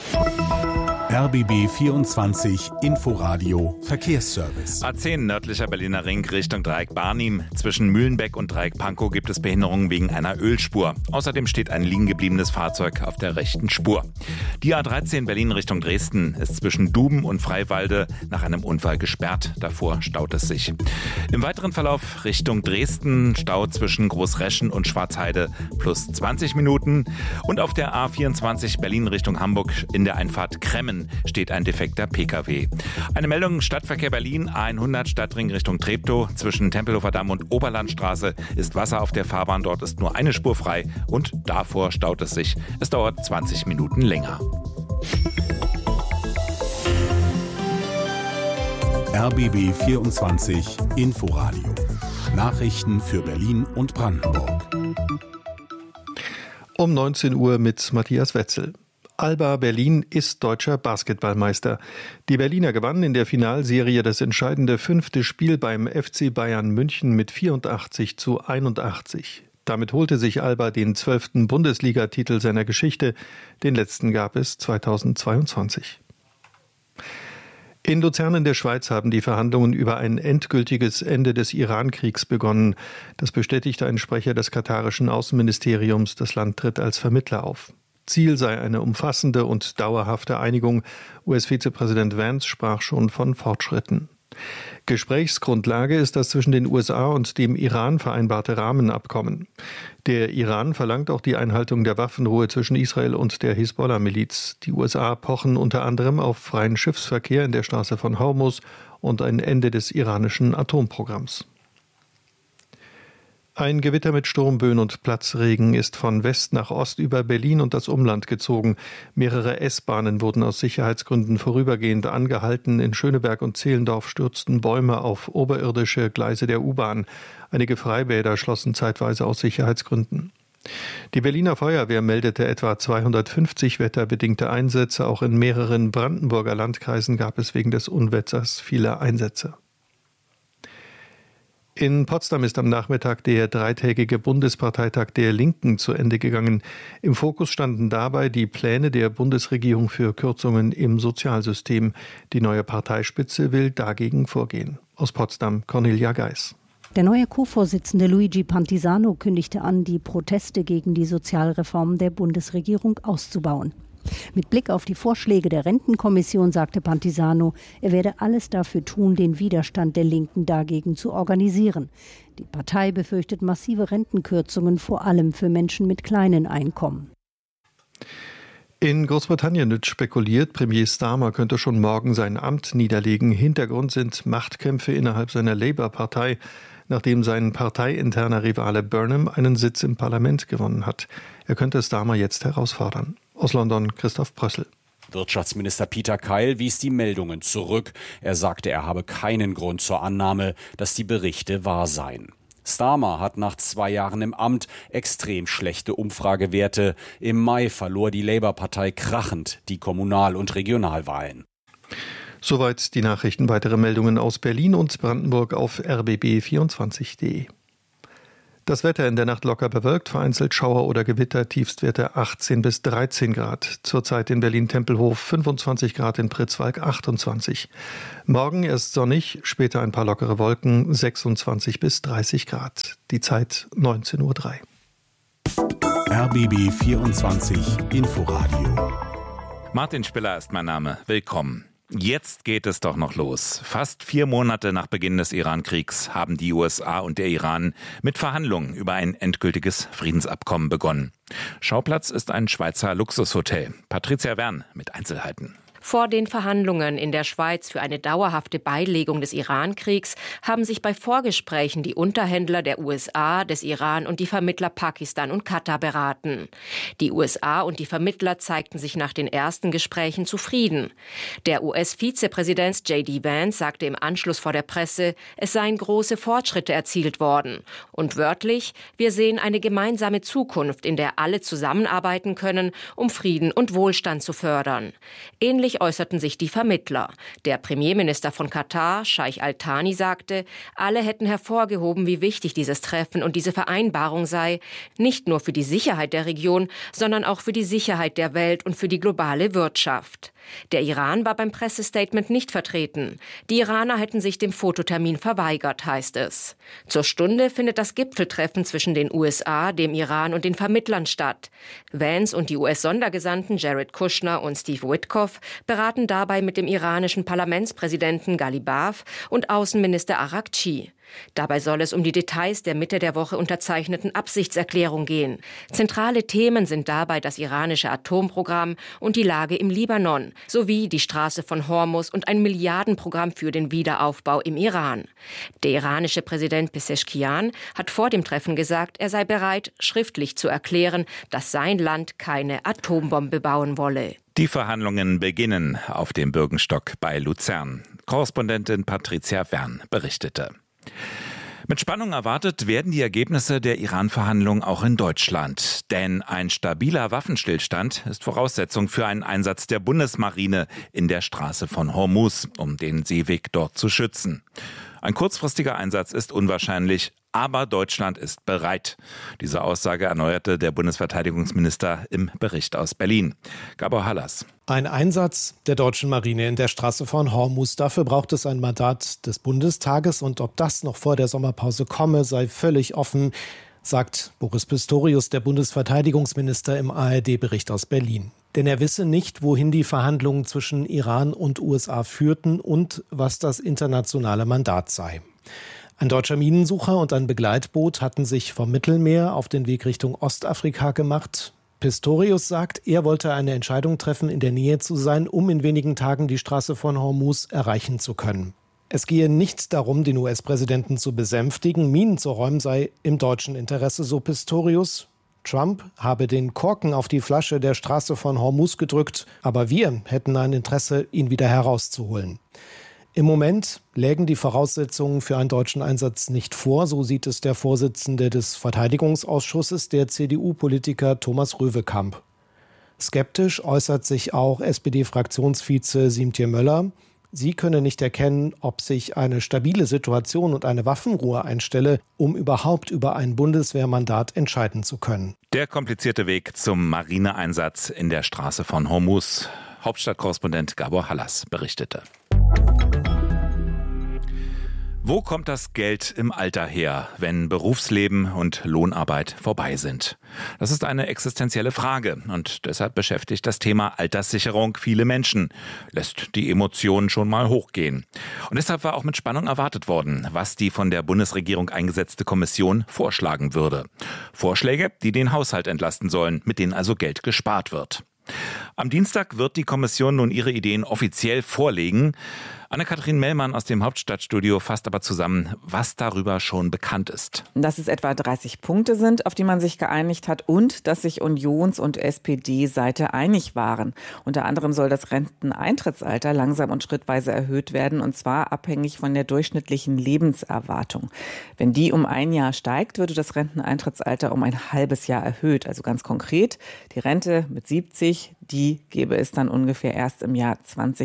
RBB 24 Inforadio Verkehrsservice. A10 nördlicher Berliner Ring Richtung Dreieck Barnim. Zwischen Mühlenbeck und Dreieck Pankow gibt es Behinderungen wegen einer Ölspur. Außerdem steht ein liegen gebliebenes Fahrzeug auf der rechten Spur. Die A13 Berlin Richtung Dresden ist zwischen Duben und Freiwalde nach einem Unfall gesperrt. Davor staut es sich. Im weiteren Verlauf Richtung Dresden Stau zwischen Großreschen und Schwarzheide plus 20 Minuten. Und auf der A24 Berlin Richtung Hamburg in der Einfahrt Kremmen steht ein defekter Pkw. Eine Meldung: Stadtverkehr Berlin, A100 Stadtring Richtung Treptow. Zwischen Tempelhofer Damm und Oberlandstraße ist Wasser auf der Fahrbahn. Dort ist nur eine Spur frei und davor staut es sich. Es dauert 20 Minuten länger. RBB 24 Inforadio. Nachrichten für Berlin und Brandenburg. Um 19 Uhr mit Matthias Wetzel. Alba Berlin ist deutscher Basketballmeister. Die Berliner gewannen in der Finalserie das entscheidende 5. Spiel beim FC Bayern München mit 84:81. Damit holte sich Alba den 12. Bundesligatitel seiner Geschichte. Den letzten gab es 2022. In Luzern in der Schweiz haben die Verhandlungen über ein endgültiges Ende des Iran-Kriegs begonnen. Das bestätigte ein Sprecher des katarischen Außenministeriums. Das Land tritt als Vermittler auf. Ziel sei eine umfassende und dauerhafte Einigung. US-Vizepräsident Vance sprach schon von Fortschritten. Gesprächsgrundlage ist das zwischen den USA und dem Iran vereinbarte Rahmenabkommen. Der Iran verlangt auch die Einhaltung der Waffenruhe zwischen Israel und der Hisbollah-Miliz. Die USA pochen unter anderem auf freien Schiffsverkehr in der Straße von Hormuz und ein Ende des iranischen Atomprogramms. Ein Gewitter mit Sturmböen und Platzregen ist von West nach Ost über Berlin und das Umland gezogen. Mehrere S-Bahnen wurden aus Sicherheitsgründen vorübergehend angehalten. In Schöneberg und Zehlendorf stürzten Bäume auf oberirdische Gleise der U-Bahn. Einige Freibäder schlossen zeitweise aus Sicherheitsgründen. Die Berliner Feuerwehr meldete etwa 250 wetterbedingte Einsätze. Auch in mehreren Brandenburger Landkreisen gab es wegen des Unwetters viele Einsätze. In Potsdam ist am Nachmittag der dreitägige Bundesparteitag der Linken zu Ende gegangen. Im Fokus standen dabei die Pläne der Bundesregierung für Kürzungen im Sozialsystem. Die neue Parteispitze will dagegen vorgehen. Aus Potsdam Cornelia Geis. Der neue Co-Vorsitzende Luigi Pantisano kündigte an, die Proteste gegen die Sozialreformen der Bundesregierung auszubauen. Mit Blick auf die Vorschläge der Rentenkommission sagte Pantisano, er werde alles dafür tun, den Widerstand der Linken dagegen zu organisieren. Die Partei befürchtet massive Rentenkürzungen, vor allem für Menschen mit kleinen Einkommen. In Großbritannien wird spekuliert, Premier Starmer könnte schon morgen sein Amt niederlegen. Hintergrund sind Machtkämpfe innerhalb seiner Labour-Partei, nachdem sein parteiinterner Rivale Burnham einen Sitz im Parlament gewonnen hat. Er könnte Starmer jetzt herausfordern. Aus London Christoph Prössel. Wirtschaftsminister Peter Keil wies die Meldungen zurück. Er sagte, er habe keinen Grund zur Annahme, dass die Berichte wahr seien. Starmer hat nach 2 Jahren im Amt extrem schlechte Umfragewerte. Im Mai verlor die Labour-Partei krachend die Kommunal- und Regionalwahlen. Soweit die Nachrichten. Weitere Meldungen aus Berlin und Brandenburg auf rbb24.de. Das Wetter in der Nacht locker bewölkt, vereinzelt Schauer oder Gewitter, Tiefstwerte 18 bis 13 Grad. Zurzeit in Berlin-Tempelhof 25 Grad, in Pritzwalk 28. Morgen erst sonnig, später ein paar lockere Wolken, 26 bis 30 Grad. Die Zeit 19:03 Uhr. RBB 24 Inforadio. Martin Spiller ist mein Name. Willkommen. Jetzt geht es doch noch los. Fast 4 Monate nach Beginn des Iran-Kriegs haben die USA und der Iran mit Verhandlungen über ein endgültiges Friedensabkommen begonnen. Schauplatz ist ein Schweizer Luxushotel. Patricia Wern mit Einzelheiten. Vor den Verhandlungen in der Schweiz für eine dauerhafte Beilegung des Iran-Kriegs haben sich bei Vorgesprächen die Unterhändler der USA, des Iran und die Vermittler Pakistan und Katar beraten. Die USA und die Vermittler zeigten sich nach den ersten Gesprächen zufrieden. Der US-Vizepräsident J.D. Vance sagte im Anschluss vor der Presse, es seien große Fortschritte erzielt worden. Und wörtlich, wir sehen eine gemeinsame Zukunft, in der alle zusammenarbeiten können, um Frieden und Wohlstand zu fördern. Ähnlich äußerten sich die Vermittler. Der Premierminister von Katar, Scheich Al-Thani, sagte, alle hätten hervorgehoben, wie wichtig dieses Treffen und diese Vereinbarung sei, nicht nur für die Sicherheit der Region, sondern auch für die Sicherheit der Welt und für die globale Wirtschaft. Der Iran war beim Pressestatement nicht vertreten. Die Iraner hätten sich dem Fototermin verweigert, heißt es. Zur Stunde findet das Gipfeltreffen zwischen den USA, dem Iran und den Vermittlern statt. Vance und die US-Sondergesandten Jared Kushner und Steve Witkoff beraten dabei mit dem iranischen Parlamentspräsidenten Ghalibaf und Außenminister Araghchi. Dabei soll es um die Details der Mitte der Woche unterzeichneten Absichtserklärung gehen. Zentrale Themen sind dabei das iranische Atomprogramm und die Lage im Libanon, sowie die Straße von Hormuz und ein Milliardenprogramm für den Wiederaufbau im Iran. Der iranische Präsident Pezeshkian hat vor dem Treffen gesagt, er sei bereit, schriftlich zu erklären, dass sein Land keine Atombombe bauen wolle. Die Verhandlungen beginnen auf dem Bürgenstock bei Luzern. Korrespondentin Patricia Wern berichtete. Mit Spannung erwartet werden die Ergebnisse der Iran-Verhandlungen auch in Deutschland. Denn ein stabiler Waffenstillstand ist Voraussetzung für einen Einsatz der Bundesmarine in der Straße von Hormuz, um den Seeweg dort zu schützen. Ein kurzfristiger Einsatz ist unwahrscheinlich, aber Deutschland ist bereit. Diese Aussage erneuerte der Bundesverteidigungsminister im Bericht aus Berlin. Gabor Hallas. Ein Einsatz der deutschen Marine in der Straße von Hormuz. Dafür braucht es ein Mandat des Bundestages. Und ob das noch vor der Sommerpause komme, sei völlig offen, sagt Boris Pistorius, der Bundesverteidigungsminister, im ARD-Bericht aus Berlin. Denn er wisse nicht, wohin die Verhandlungen zwischen Iran und USA führten und was das internationale Mandat sei. Ein deutscher Minensucher und ein Begleitboot hatten sich vom Mittelmeer auf den Weg Richtung Ostafrika gemacht. Pistorius sagt, er wollte eine Entscheidung treffen, in der Nähe zu sein, um in wenigen Tagen die Straße von Hormuz erreichen zu können. Es gehe nicht darum, den US-Präsidenten zu besänftigen. Minen zu räumen sei im deutschen Interesse, so Pistorius. Trump habe den Korken auf die Flasche der Straße von Hormuz gedrückt, aber wir hätten ein Interesse, ihn wieder herauszuholen. Im Moment lägen die Voraussetzungen für einen deutschen Einsatz nicht vor, so sieht es der Vorsitzende des Verteidigungsausschusses, der CDU-Politiker Thomas Röwekamp. Skeptisch äußert sich auch SPD-Fraktionsvize Siemtje Möller. Sie könne nicht erkennen, ob sich eine stabile Situation und eine Waffenruhe einstelle, um überhaupt über ein Bundeswehrmandat entscheiden zu können. Der komplizierte Weg zum Marineeinsatz in der Straße von Hormuz. Hauptstadtkorrespondent Gabor Hallas berichtete. Wo kommt das Geld im Alter her, wenn Berufsleben und Lohnarbeit vorbei sind? Das ist eine existenzielle Frage und deshalb beschäftigt das Thema Alterssicherung viele Menschen, lässt die Emotionen schon mal hochgehen. Und deshalb war auch mit Spannung erwartet worden, was die von der Bundesregierung eingesetzte Kommission vorschlagen würde. Vorschläge, die den Haushalt entlasten sollen, mit denen also Geld gespart wird. Am Dienstag wird die Kommission nun ihre Ideen offiziell vorlegen. Anne-Kathrin Mellmann aus dem Hauptstadtstudio fasst aber zusammen, was darüber schon bekannt ist. Dass es etwa 30 Punkte sind, auf die man sich geeinigt hat und dass sich Unions- und SPD-Seite einig waren. Unter anderem soll das Renteneintrittsalter langsam und schrittweise erhöht werden, und zwar abhängig von der durchschnittlichen Lebenserwartung. Wenn die um 1 Jahr steigt, würde das Renteneintrittsalter um ein halbes Jahr erhöht. Also ganz konkret, die Rente mit 70, die gäbe es dann ungefähr erst im Jahr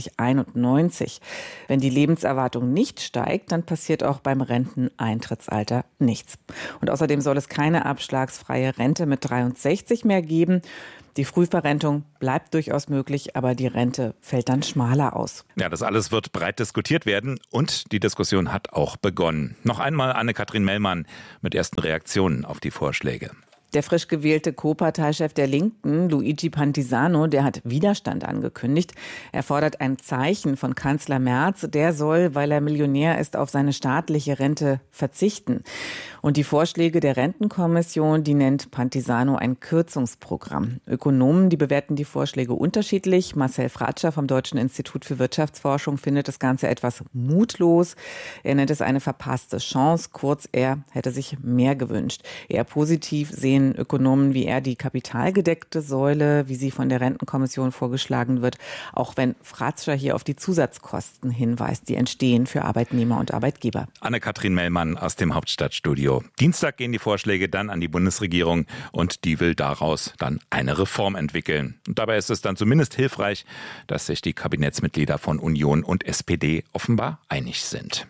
2091. Wenn die Lebenserwartung nicht steigt, dann passiert auch beim Renteneintrittsalter nichts. Und außerdem soll es keine abschlagsfreie Rente mit 63 mehr geben. Die Frühverrentung bleibt durchaus möglich, aber die Rente fällt dann schmaler aus. Ja, das alles wird breit diskutiert werden und die Diskussion hat auch begonnen. Noch einmal Anne-Kathrin Mellmann mit ersten Reaktionen auf die Vorschläge. Der frisch gewählte Co-Parteichef der Linken, Luigi Pantisano, der hat Widerstand angekündigt. Er fordert ein Zeichen von Kanzler Merz. Der soll, weil er Millionär ist, auf seine staatliche Rente verzichten. Und die Vorschläge der Rentenkommission, die nennt Pantisano ein Kürzungsprogramm. Ökonomen, die bewerten die Vorschläge unterschiedlich. Marcel Fratscher vom Deutschen Institut für Wirtschaftsforschung findet das Ganze etwas mutlos. Er nennt es eine verpasste Chance. Kurz, er hätte sich mehr gewünscht. Eher positiv sehen Ökonomen wie er die kapitalgedeckte Säule, wie sie von der Rentenkommission vorgeschlagen wird, auch wenn Fratscher hier auf die Zusatzkosten hinweist, die entstehen für Arbeitnehmer und Arbeitgeber. Anne-Kathrin Mellmann aus dem Hauptstadtstudio. Dienstag gehen die Vorschläge dann an die Bundesregierung und die will daraus dann eine Reform entwickeln. Und dabei ist es dann zumindest hilfreich, dass sich die Kabinettsmitglieder von Union und SPD offenbar einig sind.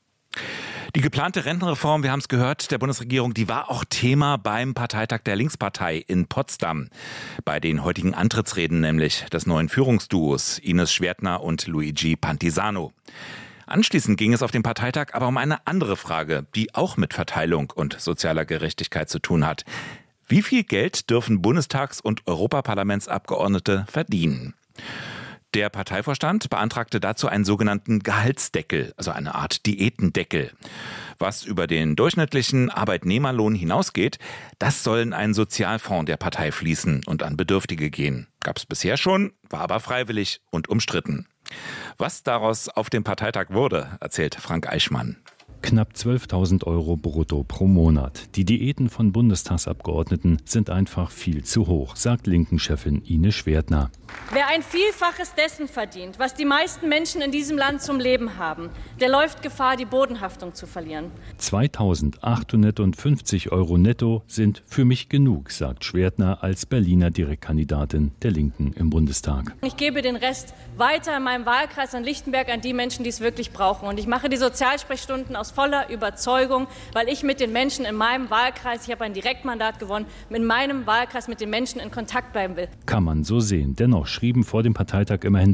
Die geplante Rentenreform, wir haben es gehört, der Bundesregierung, die war auch Thema beim Parteitag der Linkspartei in Potsdam. Bei den heutigen Antrittsreden nämlich des neuen Führungsduos Ines Schwertner und Luigi Pantisano. Anschließend ging es auf dem Parteitag aber um eine andere Frage, die auch mit Verteilung und sozialer Gerechtigkeit zu tun hat. Wie viel Geld dürfen Bundestags- und Europaparlamentsabgeordnete verdienen? Der Parteivorstand beantragte dazu einen sogenannten Gehaltsdeckel, also eine Art Diätendeckel. Was über den durchschnittlichen Arbeitnehmerlohn hinausgeht, das soll in einen Sozialfonds der Partei fließen und an Bedürftige gehen. Gab es bisher schon, war aber freiwillig und umstritten. Was daraus auf dem Parteitag wurde, erzählt Frank Eichmann. Knapp 12.000 € brutto pro Monat. Die Diäten von Bundestagsabgeordneten sind einfach viel zu hoch, sagt Linken-Chefin Ines Schwertner. Wer ein Vielfaches dessen verdient, was die meisten Menschen in diesem Land zum Leben haben, der läuft Gefahr, die Bodenhaftung zu verlieren. 2.850 € netto sind für mich genug, sagt Schwertner als Berliner Direktkandidatin der Linken im Bundestag. Ich gebe den Rest weiter in meinem Wahlkreis an Lichtenberg an die Menschen, die es wirklich brauchen. Und ich mache die Sozialsprechstunden aus voller Überzeugung, weil ich mit den Menschen in meinem Wahlkreis, ich habe ein Direktmandat gewonnen, mit meinem Wahlkreis mit den Menschen in Kontakt bleiben will. Kann man so sehen. Dennoch schrieben vor dem Parteitag immerhin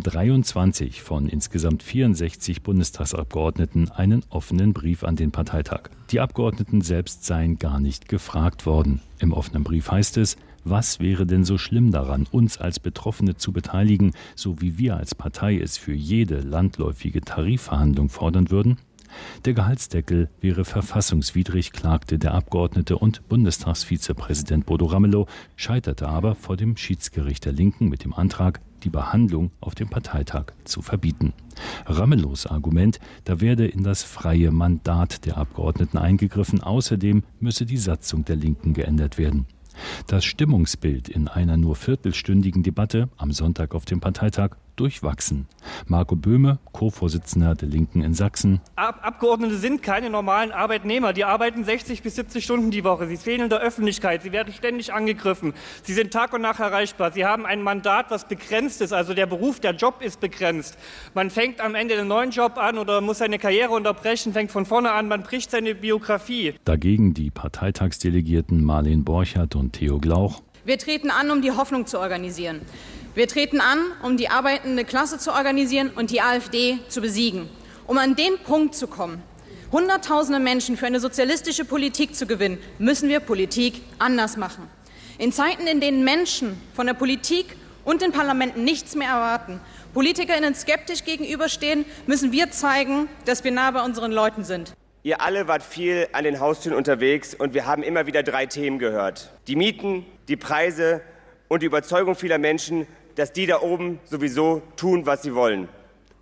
23 von insgesamt 64 Bundestagsabgeordneten einen offenen Brief an den Parteitag. Die Abgeordneten selbst seien gar nicht gefragt worden. Im offenen Brief heißt es: Was wäre denn so schlimm daran, uns als Betroffene zu beteiligen, so wie wir als Partei es für jede landläufige Tarifverhandlung fordern würden? Der Gehaltsdeckel wäre verfassungswidrig, klagte der Abgeordnete und Bundestagsvizepräsident Bodo Ramelow, scheiterte aber vor dem Schiedsgericht der Linken mit dem Antrag, die Behandlung auf dem Parteitag zu verbieten. Ramelows Argument, da werde in das freie Mandat der Abgeordneten eingegriffen, außerdem müsse die Satzung der Linken geändert werden. Das Stimmungsbild in einer nur viertelstündigen Debatte am Sonntag auf dem Parteitag durchwachsen. Marco Böhme, Co-Vorsitzender der Linken in Sachsen. Abgeordnete sind keine normalen Arbeitnehmer. Die arbeiten 60 bis 70 Stunden die Woche. Sie fehlen in der Öffentlichkeit. Sie werden ständig angegriffen. Sie sind Tag und Nacht erreichbar. Sie haben ein Mandat, was begrenzt ist. Also der Beruf, der Job ist begrenzt. Man fängt am Ende einen neuen Job an oder muss seine Karriere unterbrechen, fängt von vorne an, man bricht seine Biografie. Dagegen die Parteitagsdelegierten Marlene Borchert und Theo Glauch. Wir treten an, um die Hoffnung zu organisieren. Wir treten an, um die arbeitende Klasse zu organisieren und die AfD zu besiegen. Um an den Punkt zu kommen, Hunderttausende Menschen für eine sozialistische Politik zu gewinnen, müssen wir Politik anders machen. In Zeiten, in denen Menschen von der Politik und den Parlamenten nichts mehr erwarten, PolitikerInnen skeptisch gegenüberstehen, müssen wir zeigen, dass wir nah bei unseren Leuten sind. Ihr alle wart viel an den Haustüren unterwegs und wir haben immer wieder 3 Themen gehört. Die Mieten, die Preise und die Überzeugung vieler Menschen, dass die da oben sowieso tun, was sie wollen.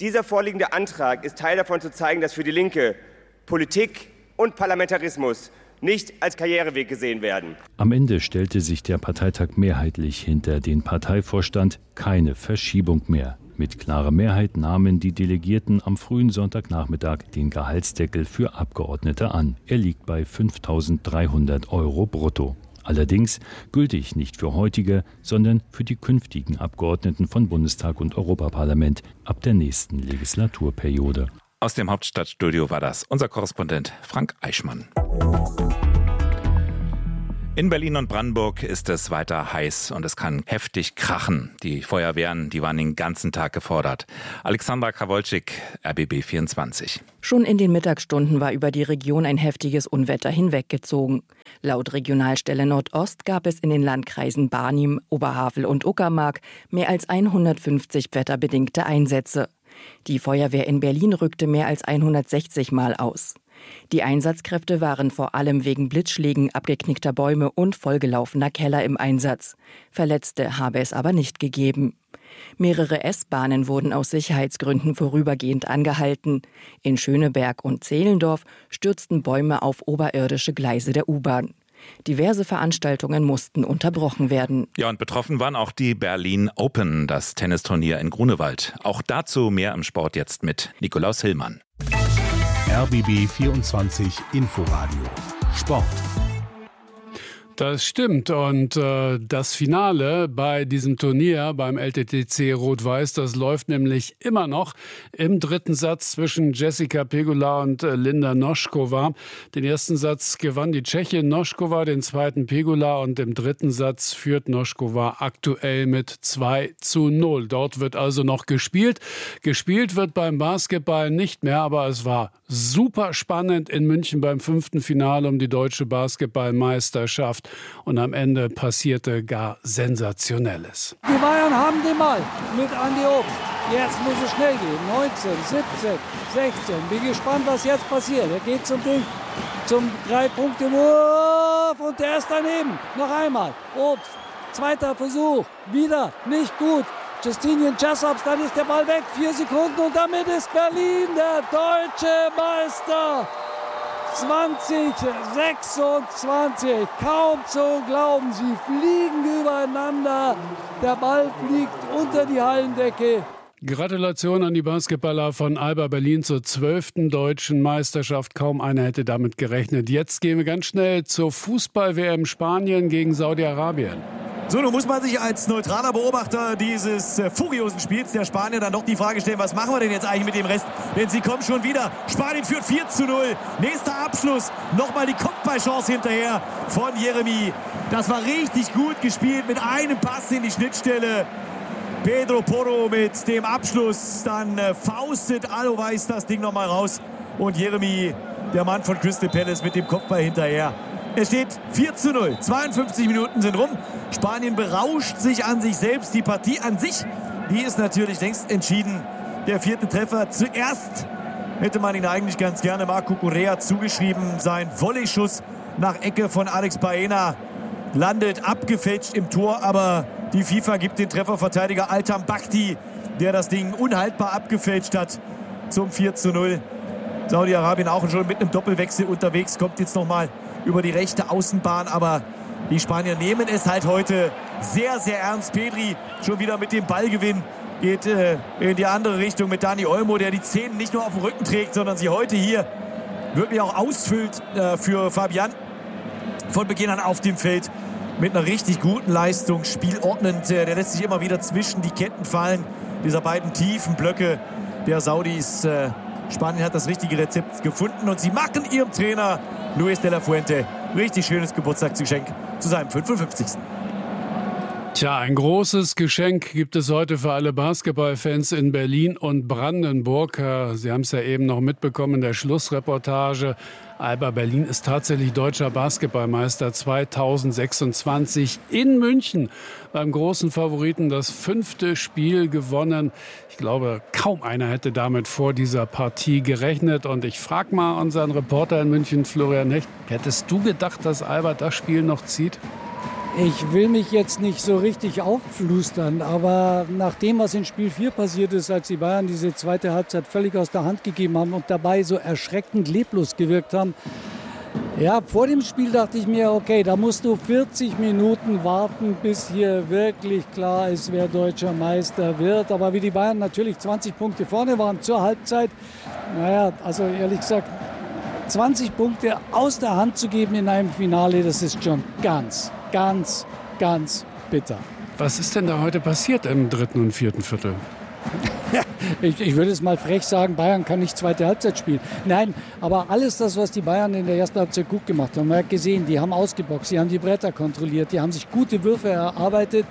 Dieser vorliegende Antrag ist Teil davon zu zeigen, dass für die Linke Politik und Parlamentarismus nicht als Karriereweg gesehen werden. Am Ende stellte sich der Parteitag mehrheitlich hinter den Parteivorstand, keine Verschiebung mehr. Mit klarer Mehrheit nahmen die Delegierten am frühen Sonntagnachmittag den Gehaltsdeckel für Abgeordnete an. Er liegt bei 5.300 € brutto. Allerdings gültig nicht für heutige, sondern für die künftigen Abgeordneten von Bundestag und Europaparlament ab der nächsten Legislaturperiode. Aus dem Hauptstadtstudio war das unser Korrespondent Frank Eichmann. In Berlin und Brandenburg ist es weiter heiß und es kann heftig krachen. Die Feuerwehren, die waren den ganzen Tag gefordert. Alexandra Krawolczyk, RBB 24. Schon in den Mittagsstunden war über die Region ein heftiges Unwetter hinweggezogen. Laut Regionalstelle Nordost gab es in den Landkreisen Barnim, Oberhavel und Uckermark mehr als 150 wetterbedingte Einsätze. Die Feuerwehr in Berlin rückte mehr als 160 Mal aus. Die Einsatzkräfte waren vor allem wegen Blitzschlägen, abgeknickter Bäume und vollgelaufener Keller im Einsatz. Verletzte habe es aber nicht gegeben. Mehrere S-Bahnen wurden aus Sicherheitsgründen vorübergehend angehalten. In Schöneberg und Zehlendorf stürzten Bäume auf oberirdische Gleise der U-Bahn. Diverse Veranstaltungen mussten unterbrochen werden. Ja, und betroffen waren auch die Berlin Open, das Tennisturnier in Grunewald. Auch dazu mehr im Sport jetzt mit Nikolaus Hillmann. RBB 24 Inforadio Sport. Das stimmt und das Finale bei diesem Turnier beim LTTC Rot-Weiß, das läuft nämlich immer noch im dritten Satz zwischen Jessica Pegula und Linda Noskova. Den ersten Satz gewann die Tschechin Noskova, den zweiten Pegula und im dritten Satz führt Noskova aktuell mit 2:0. Dort wird also noch gespielt. Gespielt wird beim Basketball nicht mehr, aber es war super spannend in München beim 5. Finale um die deutsche Basketballmeisterschaft. Und am Ende passierte gar Sensationelles. Die Bayern haben den Ball mit Andi Obst. Jetzt muss es schnell gehen. 19, 17, 16. Bin gespannt, was jetzt passiert. Er geht zum 3-Punkte-Wurf und der ist daneben. Noch einmal. Obst. Zweiter Versuch. Wieder nicht gut. Justinian Jessops, dann ist der Ball weg. 4 Sekunden und damit ist Berlin der deutsche Meister. 2026, kaum zu glauben, sie fliegen übereinander, der Ball fliegt unter die Hallendecke. Gratulation an die Basketballer von Alba Berlin zur 12. deutschen Meisterschaft. Kaum einer hätte damit gerechnet. Jetzt gehen wir ganz schnell zur Fußball-WM Spanien gegen Saudi-Arabien. So, nun muss man sich als neutraler Beobachter dieses furiosen Spiels der Spanier dann doch die Frage stellen, was machen wir denn jetzt eigentlich mit dem Rest? Denn sie kommen schon wieder. Spanien führt 4:0. Nächster Abschluss. Nochmal die Kopfballchance hinterher von Jeremy. Das war richtig gut gespielt mit einem Pass in die Schnittstelle. Pedro Porro mit dem Abschluss. Dann faustet Aloweiss das Ding nochmal raus. Und Jeremy, der Mann von Crystal Palace, mit dem Kopfball hinterher. Es steht 4:0. 52 Minuten sind rum. Spanien berauscht sich an sich selbst. Die Partie an sich, die ist natürlich längst entschieden. Der 4. Treffer. Zuerst hätte man ihn eigentlich ganz gerne Marco Correa zugeschrieben. Sein Volleyschuss nach Ecke von Alex Baena landet abgefälscht im Tor. Aber die FIFA gibt den Trefferverteidiger Altan Bakhti, der das Ding unhaltbar abgefälscht hat, zum 4:0. Saudi-Arabien auch schon mit einem Doppelwechsel unterwegs. Kommt jetzt nochmal über die rechte Außenbahn, aber die Spanier nehmen es halt heute sehr, sehr ernst. Pedri schon wieder mit dem Ballgewinn geht in die andere Richtung mit Dani Olmo, der die 10 nicht nur auf dem Rücken trägt, sondern sie heute hier wirklich auch ausfüllt für Fabian von Beginn an auf dem Feld mit einer richtig guten Leistung, spielordnend. Der lässt sich immer wieder zwischen die Ketten fallen, dieser beiden tiefen Blöcke der Saudis. Spanien hat das richtige Rezept gefunden und sie machen ihrem Trainer Luis de la Fuente richtig schönes Geburtstagsgeschenk zu seinem 55. Tja, ein großes Geschenk gibt es heute für alle Basketballfans in Berlin und Brandenburg. Sie haben es ja eben noch mitbekommen in der Schlussreportage. Alba Berlin ist tatsächlich deutscher Basketballmeister 2026 in München. Beim großen Favoriten das 5. Spiel gewonnen. Ich glaube, kaum einer hätte damit vor dieser Partie gerechnet. Und ich frage mal unseren Reporter in München, Florian Hecht, hättest du gedacht, dass Alba das Spiel noch zieht? Ich will mich jetzt nicht so richtig aufflustern, aber nach dem, was in Spiel 4 passiert ist, als die Bayern diese zweite Halbzeit völlig aus der Hand gegeben haben und dabei so erschreckend leblos gewirkt haben, ja, vor dem Spiel dachte ich mir, okay, da musst du 40 Minuten warten, bis hier wirklich klar ist, wer deutscher Meister wird. Aber wie die Bayern natürlich 20 Punkte vorne waren zur Halbzeit, naja, also ehrlich gesagt, 20 Punkte aus der Hand zu geben in einem Finale, das ist schon ganz bitter. Was ist denn da heute passiert im dritten und vierten Viertel? Ich würde es mal frech sagen, Bayern kann nicht zweite Halbzeit spielen. Nein, aber alles das, was die Bayern in der ersten Halbzeit gut gemacht haben, man hat gesehen, die haben ausgeboxt, die haben die Bretter kontrolliert, die haben sich gute Würfe erarbeitet,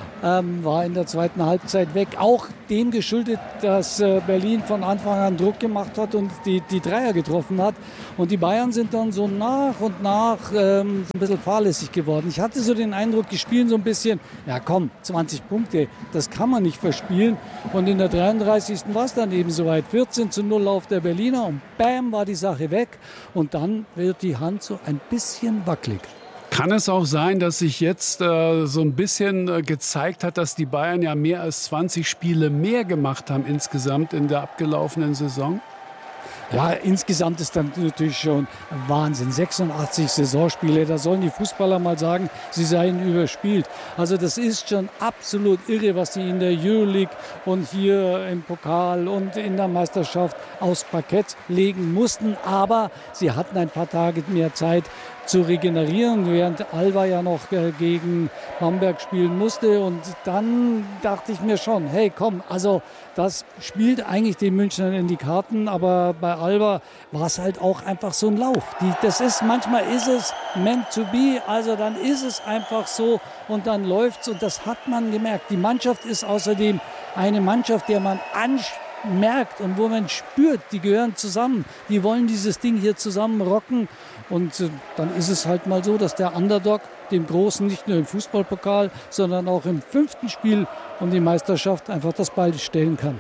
war in der zweiten Halbzeit weg. Auch dem geschuldet, dass Berlin von Anfang an Druck gemacht hat und die Dreier getroffen hat. Und die Bayern sind dann so nach und nach ein bisschen fahrlässig geworden. Ich hatte so den Eindruck, die spielen so ein bisschen, ja komm, 20 Punkte, das kann man nicht verspielen. Und in der 33. war es dann eben soweit. 14:0 auf der Berliner und bam, war die Sache weg. Und dann wird die Hand so ein bisschen wackelig. Kann es auch sein, dass sich jetzt so ein bisschen gezeigt hat, dass die Bayern ja mehr als 20 Spiele mehr gemacht haben insgesamt in der abgelaufenen Saison? Ja, insgesamt ist dann natürlich schon Wahnsinn. 86 Saisonspiele, da sollen die Fußballer mal sagen, sie seien überspielt. Also das ist schon absolut irre, was die in der Euroleague und hier im Pokal und in der Meisterschaft aufs Parkett legen mussten. Aber sie hatten ein paar Tage mehr Zeit zu regenerieren, während Alba ja noch gegen Bamberg spielen musste. Und dann dachte ich mir schon, hey komm, also das spielt eigentlich den Münchnern in die Karten, aber bei Alba war es halt auch einfach so ein Lauf. Manchmal ist es meant to be, also dann ist es einfach so und dann läuft's und das hat man gemerkt. Die Mannschaft ist außerdem eine Mannschaft, der man merkt und wo man spürt, die gehören zusammen, die wollen dieses Ding hier zusammen rocken und dann ist es halt mal so, dass der Underdog dem Großen nicht nur im Fußballpokal, sondern auch im 5. Spiel um die Meisterschaft einfach das Ball stellen kann.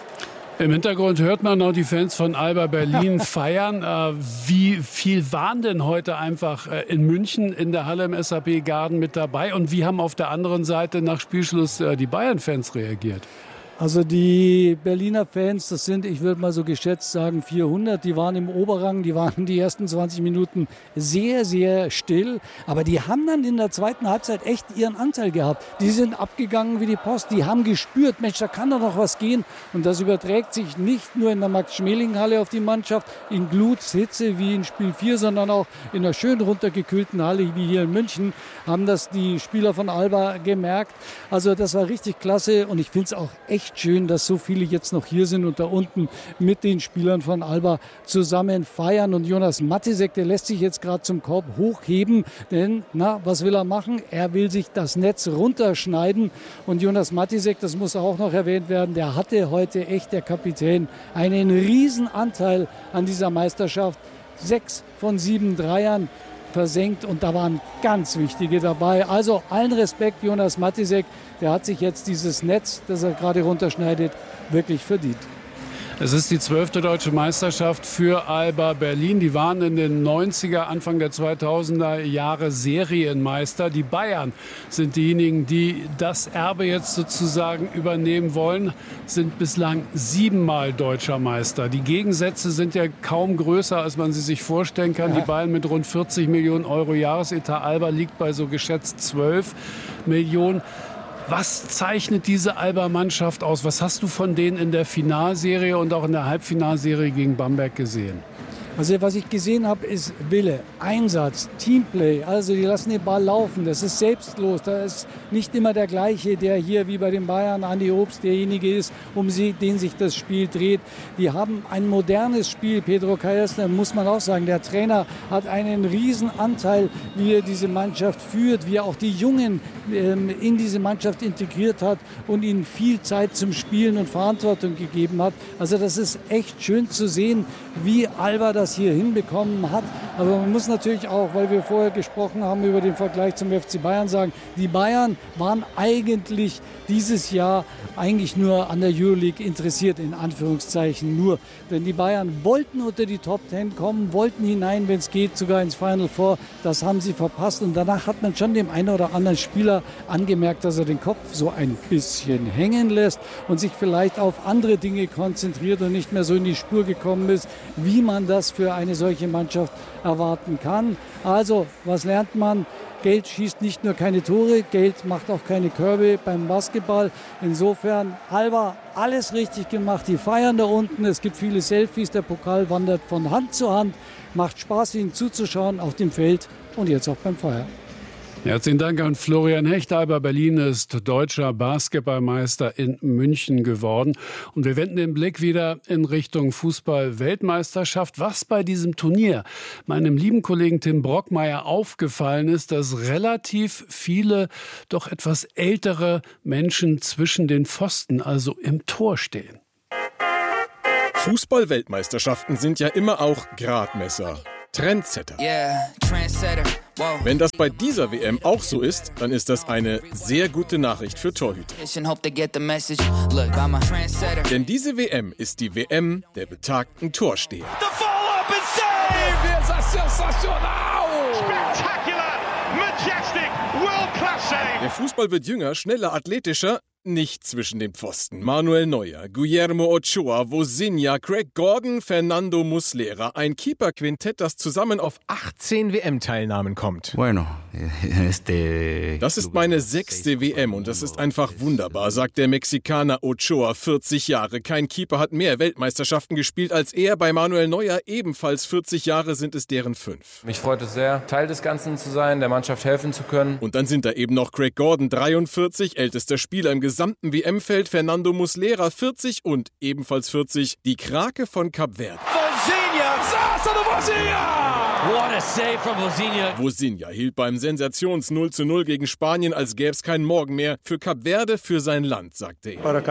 Im Hintergrund hört man noch die Fans von Alba Berlin feiern. Wie viel waren denn heute einfach in München in der Halle im SAP Garden mit dabei und wie haben auf der anderen Seite nach Spielschluss die Bayern-Fans reagiert? Also die Berliner Fans, das sind, ich würde mal so geschätzt sagen, 400. Die waren im Oberrang, die waren die ersten 20 Minuten sehr, sehr still. Aber die haben dann in der zweiten Halbzeit echt ihren Anteil gehabt. Die sind abgegangen wie die Post. Die haben gespürt, Mensch, da kann doch noch was gehen. Und das überträgt sich nicht nur in der Max-Schmeling-Halle auf die Mannschaft, in Glutshitze wie in Spiel 4, sondern auch in einer schön runtergekühlten Halle wie hier in München haben das die Spieler von Alba gemerkt. Also das war richtig klasse und ich finde es auch echt schön, dass so viele jetzt noch hier sind und da unten mit den Spielern von Alba zusammen feiern. Und Jonas Matisek, der lässt sich jetzt gerade zum Korb hochheben, denn was will er machen? Er will sich das Netz runterschneiden. Und Jonas Matisek, das muss auch noch erwähnt werden, der hatte heute echt, der Kapitän, einen riesen Anteil an dieser Meisterschaft. 6 von 7 Dreiern versenkt und da waren ganz wichtige dabei. Also allen Respekt, Jonas Matisek, der hat sich jetzt dieses Netz, das er gerade runterschneidet, wirklich verdient. Es ist die 12. deutsche Meisterschaft für Alba Berlin. Die waren in den 90er, Anfang der 2000er Jahre Serienmeister. Die Bayern sind diejenigen, die das Erbe jetzt sozusagen übernehmen wollen, sind bislang 7-mal deutscher Meister. Die Gegensätze sind ja kaum größer, als man sie sich vorstellen kann. Ja. Die Bayern mit rund 40 Millionen Euro Jahresetat. Alba liegt bei so geschätzt 12 Millionen. Was zeichnet diese Alba-Mannschaft aus? Was hast du von denen in der Finalserie und auch in der Halbfinalserie gegen Bamberg gesehen? Also was ich gesehen habe, ist Wille, Einsatz, Teamplay. Also die lassen den Ball laufen, das ist selbstlos. Da ist nicht immer der gleiche, der hier wie bei den Bayern, Andi Obst, derjenige ist, den sich das Spiel dreht. Die haben ein modernes Spiel. Pedro Calles, muss man auch sagen, der Trainer hat einen riesen Anteil, wie er diese Mannschaft führt, wie er auch die Jungen in diese Mannschaft integriert hat und ihnen viel Zeit zum Spielen und Verantwortung gegeben hat. Also das ist echt schön zu sehen, wie Alba das hier hinbekommen hat. Aber man muss natürlich auch, weil wir vorher gesprochen haben über den Vergleich zum FC Bayern, sagen, die Bayern waren eigentlich dieses Jahr eigentlich nur an der Euroleague interessiert, in Anführungszeichen nur. Denn die Bayern wollten unter die Top 10 kommen, wollten hinein, wenn es geht, sogar ins Final Four. Das haben sie verpasst. Und danach hat man schon dem einen oder anderen Spieler angemerkt, dass er den Kopf so ein bisschen hängen lässt und sich vielleicht auf andere Dinge konzentriert und nicht mehr so in die Spur gekommen ist, wie man das für eine solche Mannschaft erwarten kann. Also, was lernt man? Geld schießt nicht nur keine Tore, Geld macht auch keine Körbe beim Basketball. Insofern, Alba, alles richtig gemacht. Die feiern da unten, es gibt viele Selfies, der Pokal wandert von Hand zu Hand. Macht Spaß, ihnen zuzuschauen auf dem Feld und jetzt auch beim Feiern. Herzlichen Dank an Florian Hecht. Alba Berlin ist deutscher Basketballmeister in München geworden. Und wir wenden den Blick wieder in Richtung Fußball-Weltmeisterschaft. Was bei diesem Turnier meinem lieben Kollegen Tim Brockmeier aufgefallen ist, dass relativ viele doch etwas ältere Menschen zwischen den Pfosten, also im Tor stehen. Fußball-Weltmeisterschaften sind ja immer auch Gradmesser. Trendsetter. Wenn das bei dieser WM auch so ist, dann ist das eine sehr gute Nachricht für Torhüter. Denn diese WM ist die WM der betagten Torsteher. Der Fußball wird jünger, schneller, athletischer. Nicht zwischen den Pfosten. Manuel Neuer, Guillermo Ochoa, Vozinha, Craig Gordon, Fernando Muslera. Ein Keeper-Quintett, das zusammen auf 18 WM-Teilnahmen kommt. Das ist meine 6. WM und das ist einfach wunderbar, sagt der Mexikaner Ochoa, 40 Jahre. Kein Keeper hat mehr Weltmeisterschaften gespielt als er. Bei Manuel Neuer ebenfalls 40 Jahre sind es deren 5. Mich freut es sehr, Teil des Ganzen zu sein, der Mannschaft helfen zu können. Und dann sind da eben noch Craig Gordon, 43, ältester Spieler im gesamten WM-Feld, Fernando Muslera 40 und ebenfalls 40 die Krake von Kap Verde. What a save from Vozinha. Vozinha hielt beim Sensations-0:0 gegen Spanien, als gäbe es keinen Morgen mehr. Für Kap Verde, für sein Land, sagte er.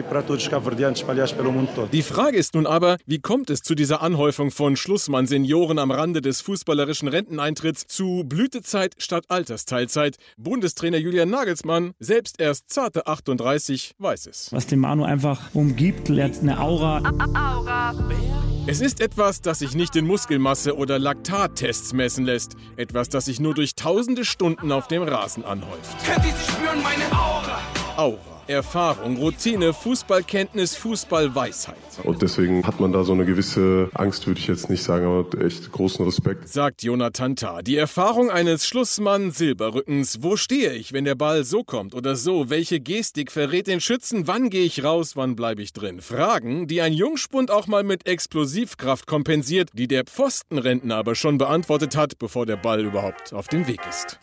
Die Frage ist nun aber, wie kommt es zu dieser Anhäufung von Schlussmann-Senioren am Rande des fußballerischen Renteneintritts zu Blütezeit statt Altersteilzeit? Bundestrainer Julian Nagelsmann, selbst erst zarte 38, weiß es. Was den Manu einfach umgibt, lernt eine Aura. Es ist etwas, das sich nicht in Muskelmasse oder Laktattests messen lässt. Etwas, das sich nur durch tausende Stunden auf dem Rasen anhäuft. Könnt ihr sie spüren, meine Aura? Aura. Erfahrung, Routine, Fußballkenntnis, Fußballweisheit. Und deswegen hat man da so eine gewisse Angst, würde ich jetzt nicht sagen, aber echt großen Respekt. Sagt Jonathan Tah. Die Erfahrung eines Schlussmann-Silberrückens. Wo stehe ich, wenn der Ball so kommt oder so? Welche Gestik verrät den Schützen? Wann gehe ich raus, wann bleibe ich drin? Fragen, die ein Jungspund auch mal mit Explosivkraft kompensiert, die der Pfostenrentner aber schon beantwortet hat, bevor der Ball überhaupt auf dem Weg ist.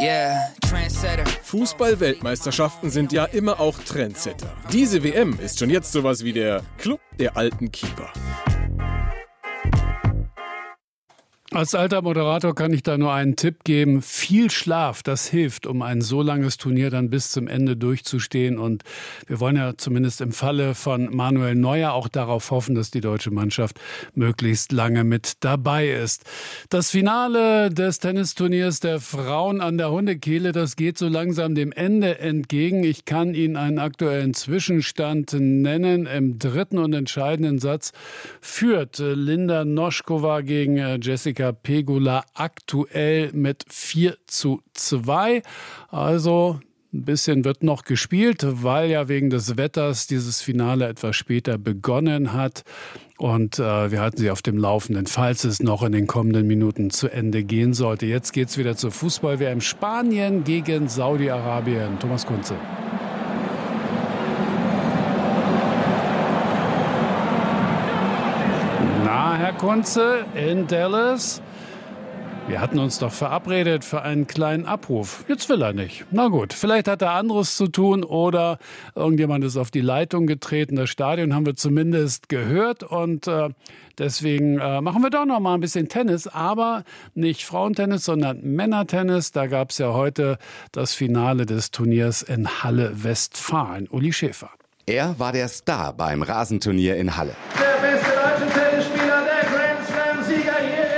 Fußball-Weltmeisterschaften sind ja immer auch Trendsetter. Diese WM ist schon jetzt sowas wie der Club der alten Keeper. Als alter Moderator kann ich da nur einen Tipp geben. Viel Schlaf, das hilft, um ein so langes Turnier dann bis zum Ende durchzustehen. Und wir wollen ja zumindest im Falle von Manuel Neuer auch darauf hoffen, dass die deutsche Mannschaft möglichst lange mit dabei ist. Das Finale des Tennisturniers der Frauen an der Hundekehle, das geht so langsam dem Ende entgegen. Ich kann Ihnen einen aktuellen Zwischenstand nennen. Im dritten und entscheidenden Satz führt Linda Noskova gegen Jessica Pegula aktuell mit 4:2. Also ein bisschen wird noch gespielt, weil ja wegen des Wetters dieses Finale etwas später begonnen hat. Und wir halten Sie auf dem Laufenden, falls es noch in den kommenden Minuten zu Ende gehen sollte. Jetzt geht's wieder zur Fußball-WM Spanien gegen Saudi-Arabien. Thomas Kunze. Na, Herr Kunze, in Dallas. Wir hatten uns doch verabredet für einen kleinen Abruf. Jetzt will er nicht. Na gut, vielleicht hat er anderes zu tun oder irgendjemand ist auf die Leitung getreten. Das Stadion haben wir zumindest gehört und deswegen machen wir doch noch mal ein bisschen Tennis, aber nicht Frauentennis, sondern Männertennis. Da gab es ja heute das Finale des Turniers in Halle Westfalen. Uli Schäfer. Er war der Star beim Rasenturnier in Halle. Der beste deutsche Tennisspieler, der Grand Slam-Sieger hier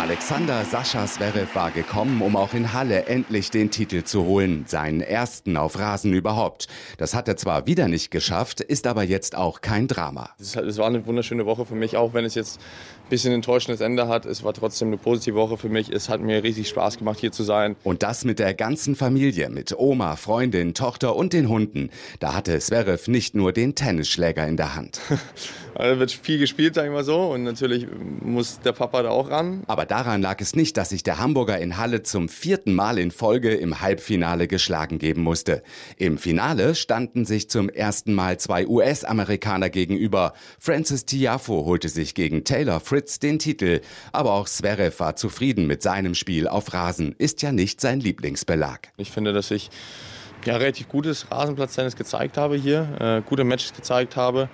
Alexander Sascha Zverev war gekommen, um auch in Halle endlich den Titel zu holen. Seinen ersten auf Rasen überhaupt. Das hat er zwar wieder nicht geschafft, ist aber jetzt auch kein Drama. Es war eine wunderschöne Woche für mich, auch wenn es jetzt ein bisschen enttäuschendes Ende hat. Es war trotzdem eine positive Woche für mich. Es hat mir riesig Spaß gemacht, hier zu sein. Und das mit der ganzen Familie, mit Oma, Freundin, Tochter und den Hunden. Da hatte Zverev nicht nur den Tennisschläger in der Hand. Also wird viel gespielt, sag ich mal so. Und natürlich muss der Papa da auch ran. Aber daran lag es nicht, dass sich der Hamburger in Halle zum 4. Mal in Folge im Halbfinale geschlagen geben musste. Im Finale standen sich zum ersten Mal 2 US-Amerikaner gegenüber. Frances Tiafoe holte sich gegen Taylor Fritz den Titel. Aber auch Zverev war zufrieden mit seinem Spiel auf Rasen. Ist ja nicht sein Lieblingsbelag. Ich finde, dass ich relativ gutes Rasenplatztennis gezeigt habe hier. Gute Matches gezeigt habe.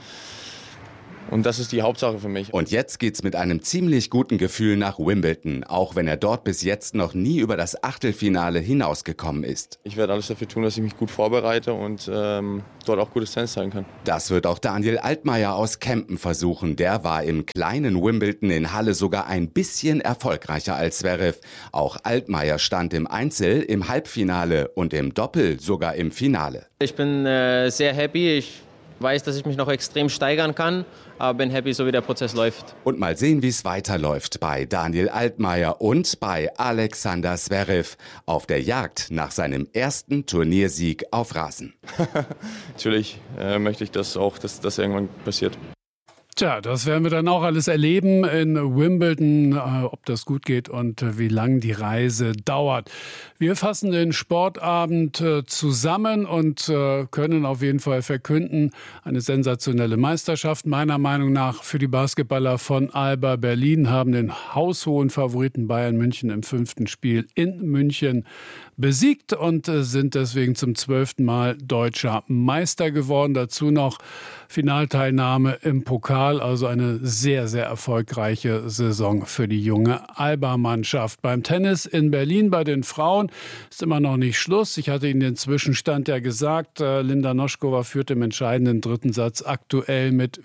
Und das ist die Hauptsache für mich. Und jetzt geht's mit einem ziemlich guten Gefühl nach Wimbledon, auch wenn er dort bis jetzt noch nie über das Achtelfinale hinausgekommen ist. Ich werde alles dafür tun, dass ich mich gut vorbereite und dort auch gutes Tennis zeigen kann. Das wird auch Daniel Altmaier aus Kempen versuchen. Der war im kleinen Wimbledon in Halle sogar ein bisschen erfolgreicher als Zverev. Auch Altmaier stand im Einzel, im Halbfinale und im Doppel sogar im Finale. Ich bin sehr happy. Ich weiß, dass ich mich noch extrem steigern kann, aber bin happy, so wie der Prozess läuft. Und mal sehen, wie es weiterläuft bei Daniel Altmaier und bei Alexander Zverev auf der Jagd nach seinem ersten Turniersieg auf Rasen. Natürlich möchte ich, dass das irgendwann passiert. Tja, das werden wir dann auch alles erleben in Wimbledon, ob das gut geht und wie lang die Reise dauert. Wir fassen den Sportabend zusammen und können auf jeden Fall verkünden, eine sensationelle Meisterschaft. Meiner Meinung nach für die Basketballer von Alba Berlin haben den haushohen Favoriten Bayern München im 5. Spiel in München besiegt und sind deswegen zum 12. Mal deutscher Meister geworden. Dazu noch Finalteilnahme im Pokal, also eine sehr, sehr erfolgreiche Saison für die junge Alba-Mannschaft. Beim Tennis in Berlin bei den Frauen ist immer noch nicht Schluss. Ich hatte Ihnen den Zwischenstand ja gesagt. Linda Noschkova führt im entscheidenden 3. Satz aktuell mit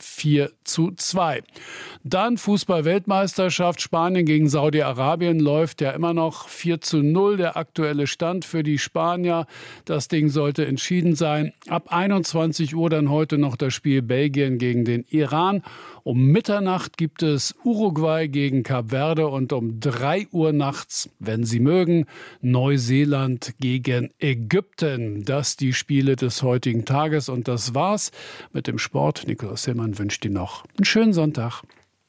4:2. Dann Fußball-Weltmeisterschaft. Spanien gegen Saudi-Arabien läuft ja immer noch 4:0. Der aktuelle Stand für die Spanier. Das Ding sollte entschieden sein. Ab 21 Uhr dann heute noch das Spiel Belgien gegen den Iran. Um Mitternacht gibt es Uruguay gegen Kap Verde und um 3 Uhr nachts, wenn Sie mögen, Neuseeland gegen Ägypten. Das die Spiele des heutigen Tages und das war's mit dem Sport. Nikolaus Hillmann wünscht Ihnen noch einen schönen Sonntag.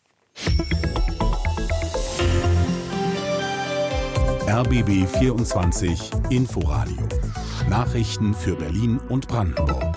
RBB 24 Inforadio. Nachrichten für Berlin und Brandenburg.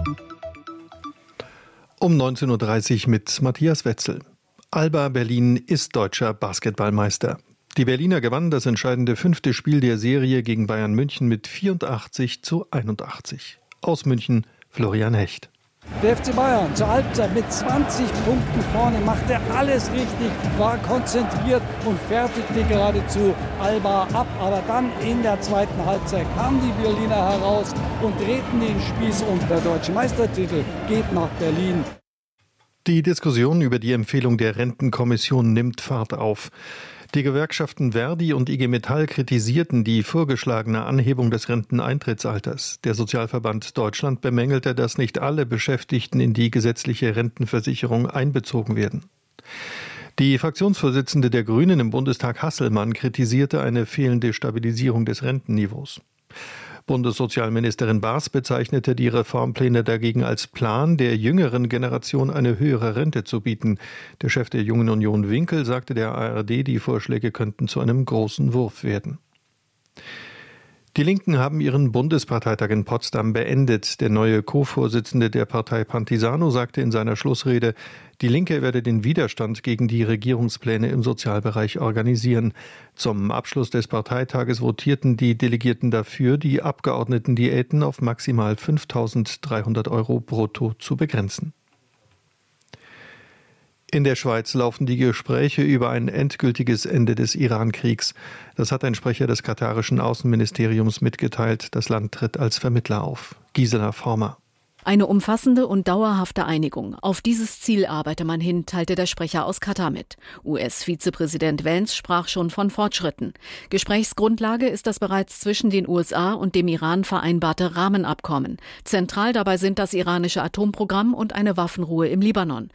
Um 19:30 Uhr mit Matthias Wetzel. Alba Berlin ist deutscher Basketballmeister. Die Berliner gewannen das entscheidende 5. Spiel der Serie gegen Bayern München mit 84:81. Aus München Florian Hecht. Der FC Bayern zur Halbzeit mit 20 Punkten vorne, machte alles richtig, war konzentriert und fertigte geradezu Alba ab. Aber dann in der zweiten Halbzeit kamen die Berliner heraus und drehten den Spieß und der deutsche Meistertitel geht nach Berlin. Die Diskussion über die Empfehlung der Rentenkommission nimmt Fahrt auf. Die Gewerkschaften Verdi und IG Metall kritisierten die vorgeschlagene Anhebung des Renteneintrittsalters. Der Sozialverband Deutschland bemängelte, dass nicht alle Beschäftigten in die gesetzliche Rentenversicherung einbezogen werden. Die Fraktionsvorsitzende der Grünen im Bundestag Hasselmann kritisierte eine fehlende Stabilisierung des Rentenniveaus. Bundessozialministerin Baas bezeichnete die Reformpläne dagegen als Plan, der jüngeren Generation eine höhere Rente zu bieten. Der Chef der Jungen Union Winkel sagte der ARD, die Vorschläge könnten zu einem großen Wurf werden. Die Linken haben ihren Bundesparteitag in Potsdam beendet. Der neue Co-Vorsitzende der Partei Pantisano sagte in seiner Schlussrede, die Linke werde den Widerstand gegen die Regierungspläne im Sozialbereich organisieren. Zum Abschluss des Parteitages votierten die Delegierten dafür, die Abgeordnetendiäten auf maximal 5.300 € brutto zu begrenzen. In der Schweiz laufen die Gespräche über ein endgültiges Ende des Iran-Kriegs. Das hat ein Sprecher des katarischen Außenministeriums mitgeteilt. Das Land tritt als Vermittler auf. Gisela Former. Eine umfassende und dauerhafte Einigung. Auf dieses Ziel arbeite man hin, teilte der Sprecher aus Katar mit. US-Vizepräsident Vance sprach schon von Fortschritten. Gesprächsgrundlage ist das bereits zwischen den USA und dem Iran vereinbarte Rahmenabkommen. Zentral dabei sind das iranische Atomprogramm und eine Waffenruhe im Libanon.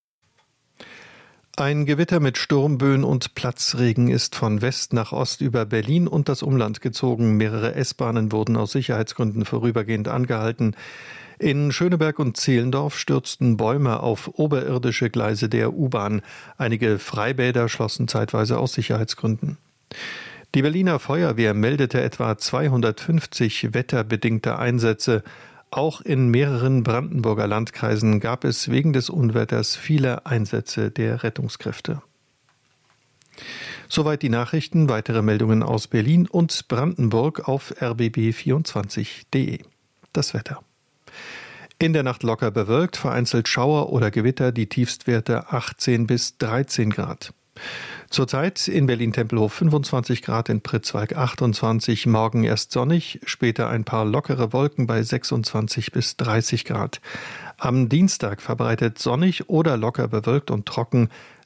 Ein Gewitter mit Sturmböen und Platzregen ist von West nach Ost über Berlin und das Umland gezogen. Mehrere S-Bahnen wurden aus Sicherheitsgründen vorübergehend angehalten. In Schöneberg und Zehlendorf stürzten Bäume auf oberirdische Gleise der U-Bahn. Einige Freibäder schlossen zeitweise aus Sicherheitsgründen. Die Berliner Feuerwehr meldete etwa 250 wetterbedingte Einsätze. Auch in mehreren Brandenburger Landkreisen gab es wegen des Unwetters viele Einsätze der Rettungskräfte. Soweit die Nachrichten. Weitere Meldungen aus Berlin und Brandenburg auf rbb24.de. Das Wetter. In der Nacht locker bewölkt, vereinzelt Schauer oder Gewitter, die Tiefstwerte 18 bis 13 Grad. Zurzeit in Berlin-Tempelhof 25 Grad, in Pritzwalk 28, morgen erst sonnig, später ein paar lockere Wolken bei 26 bis 30 Grad. Am Dienstag verbreitet sonnig oder locker bewölkt und trocken,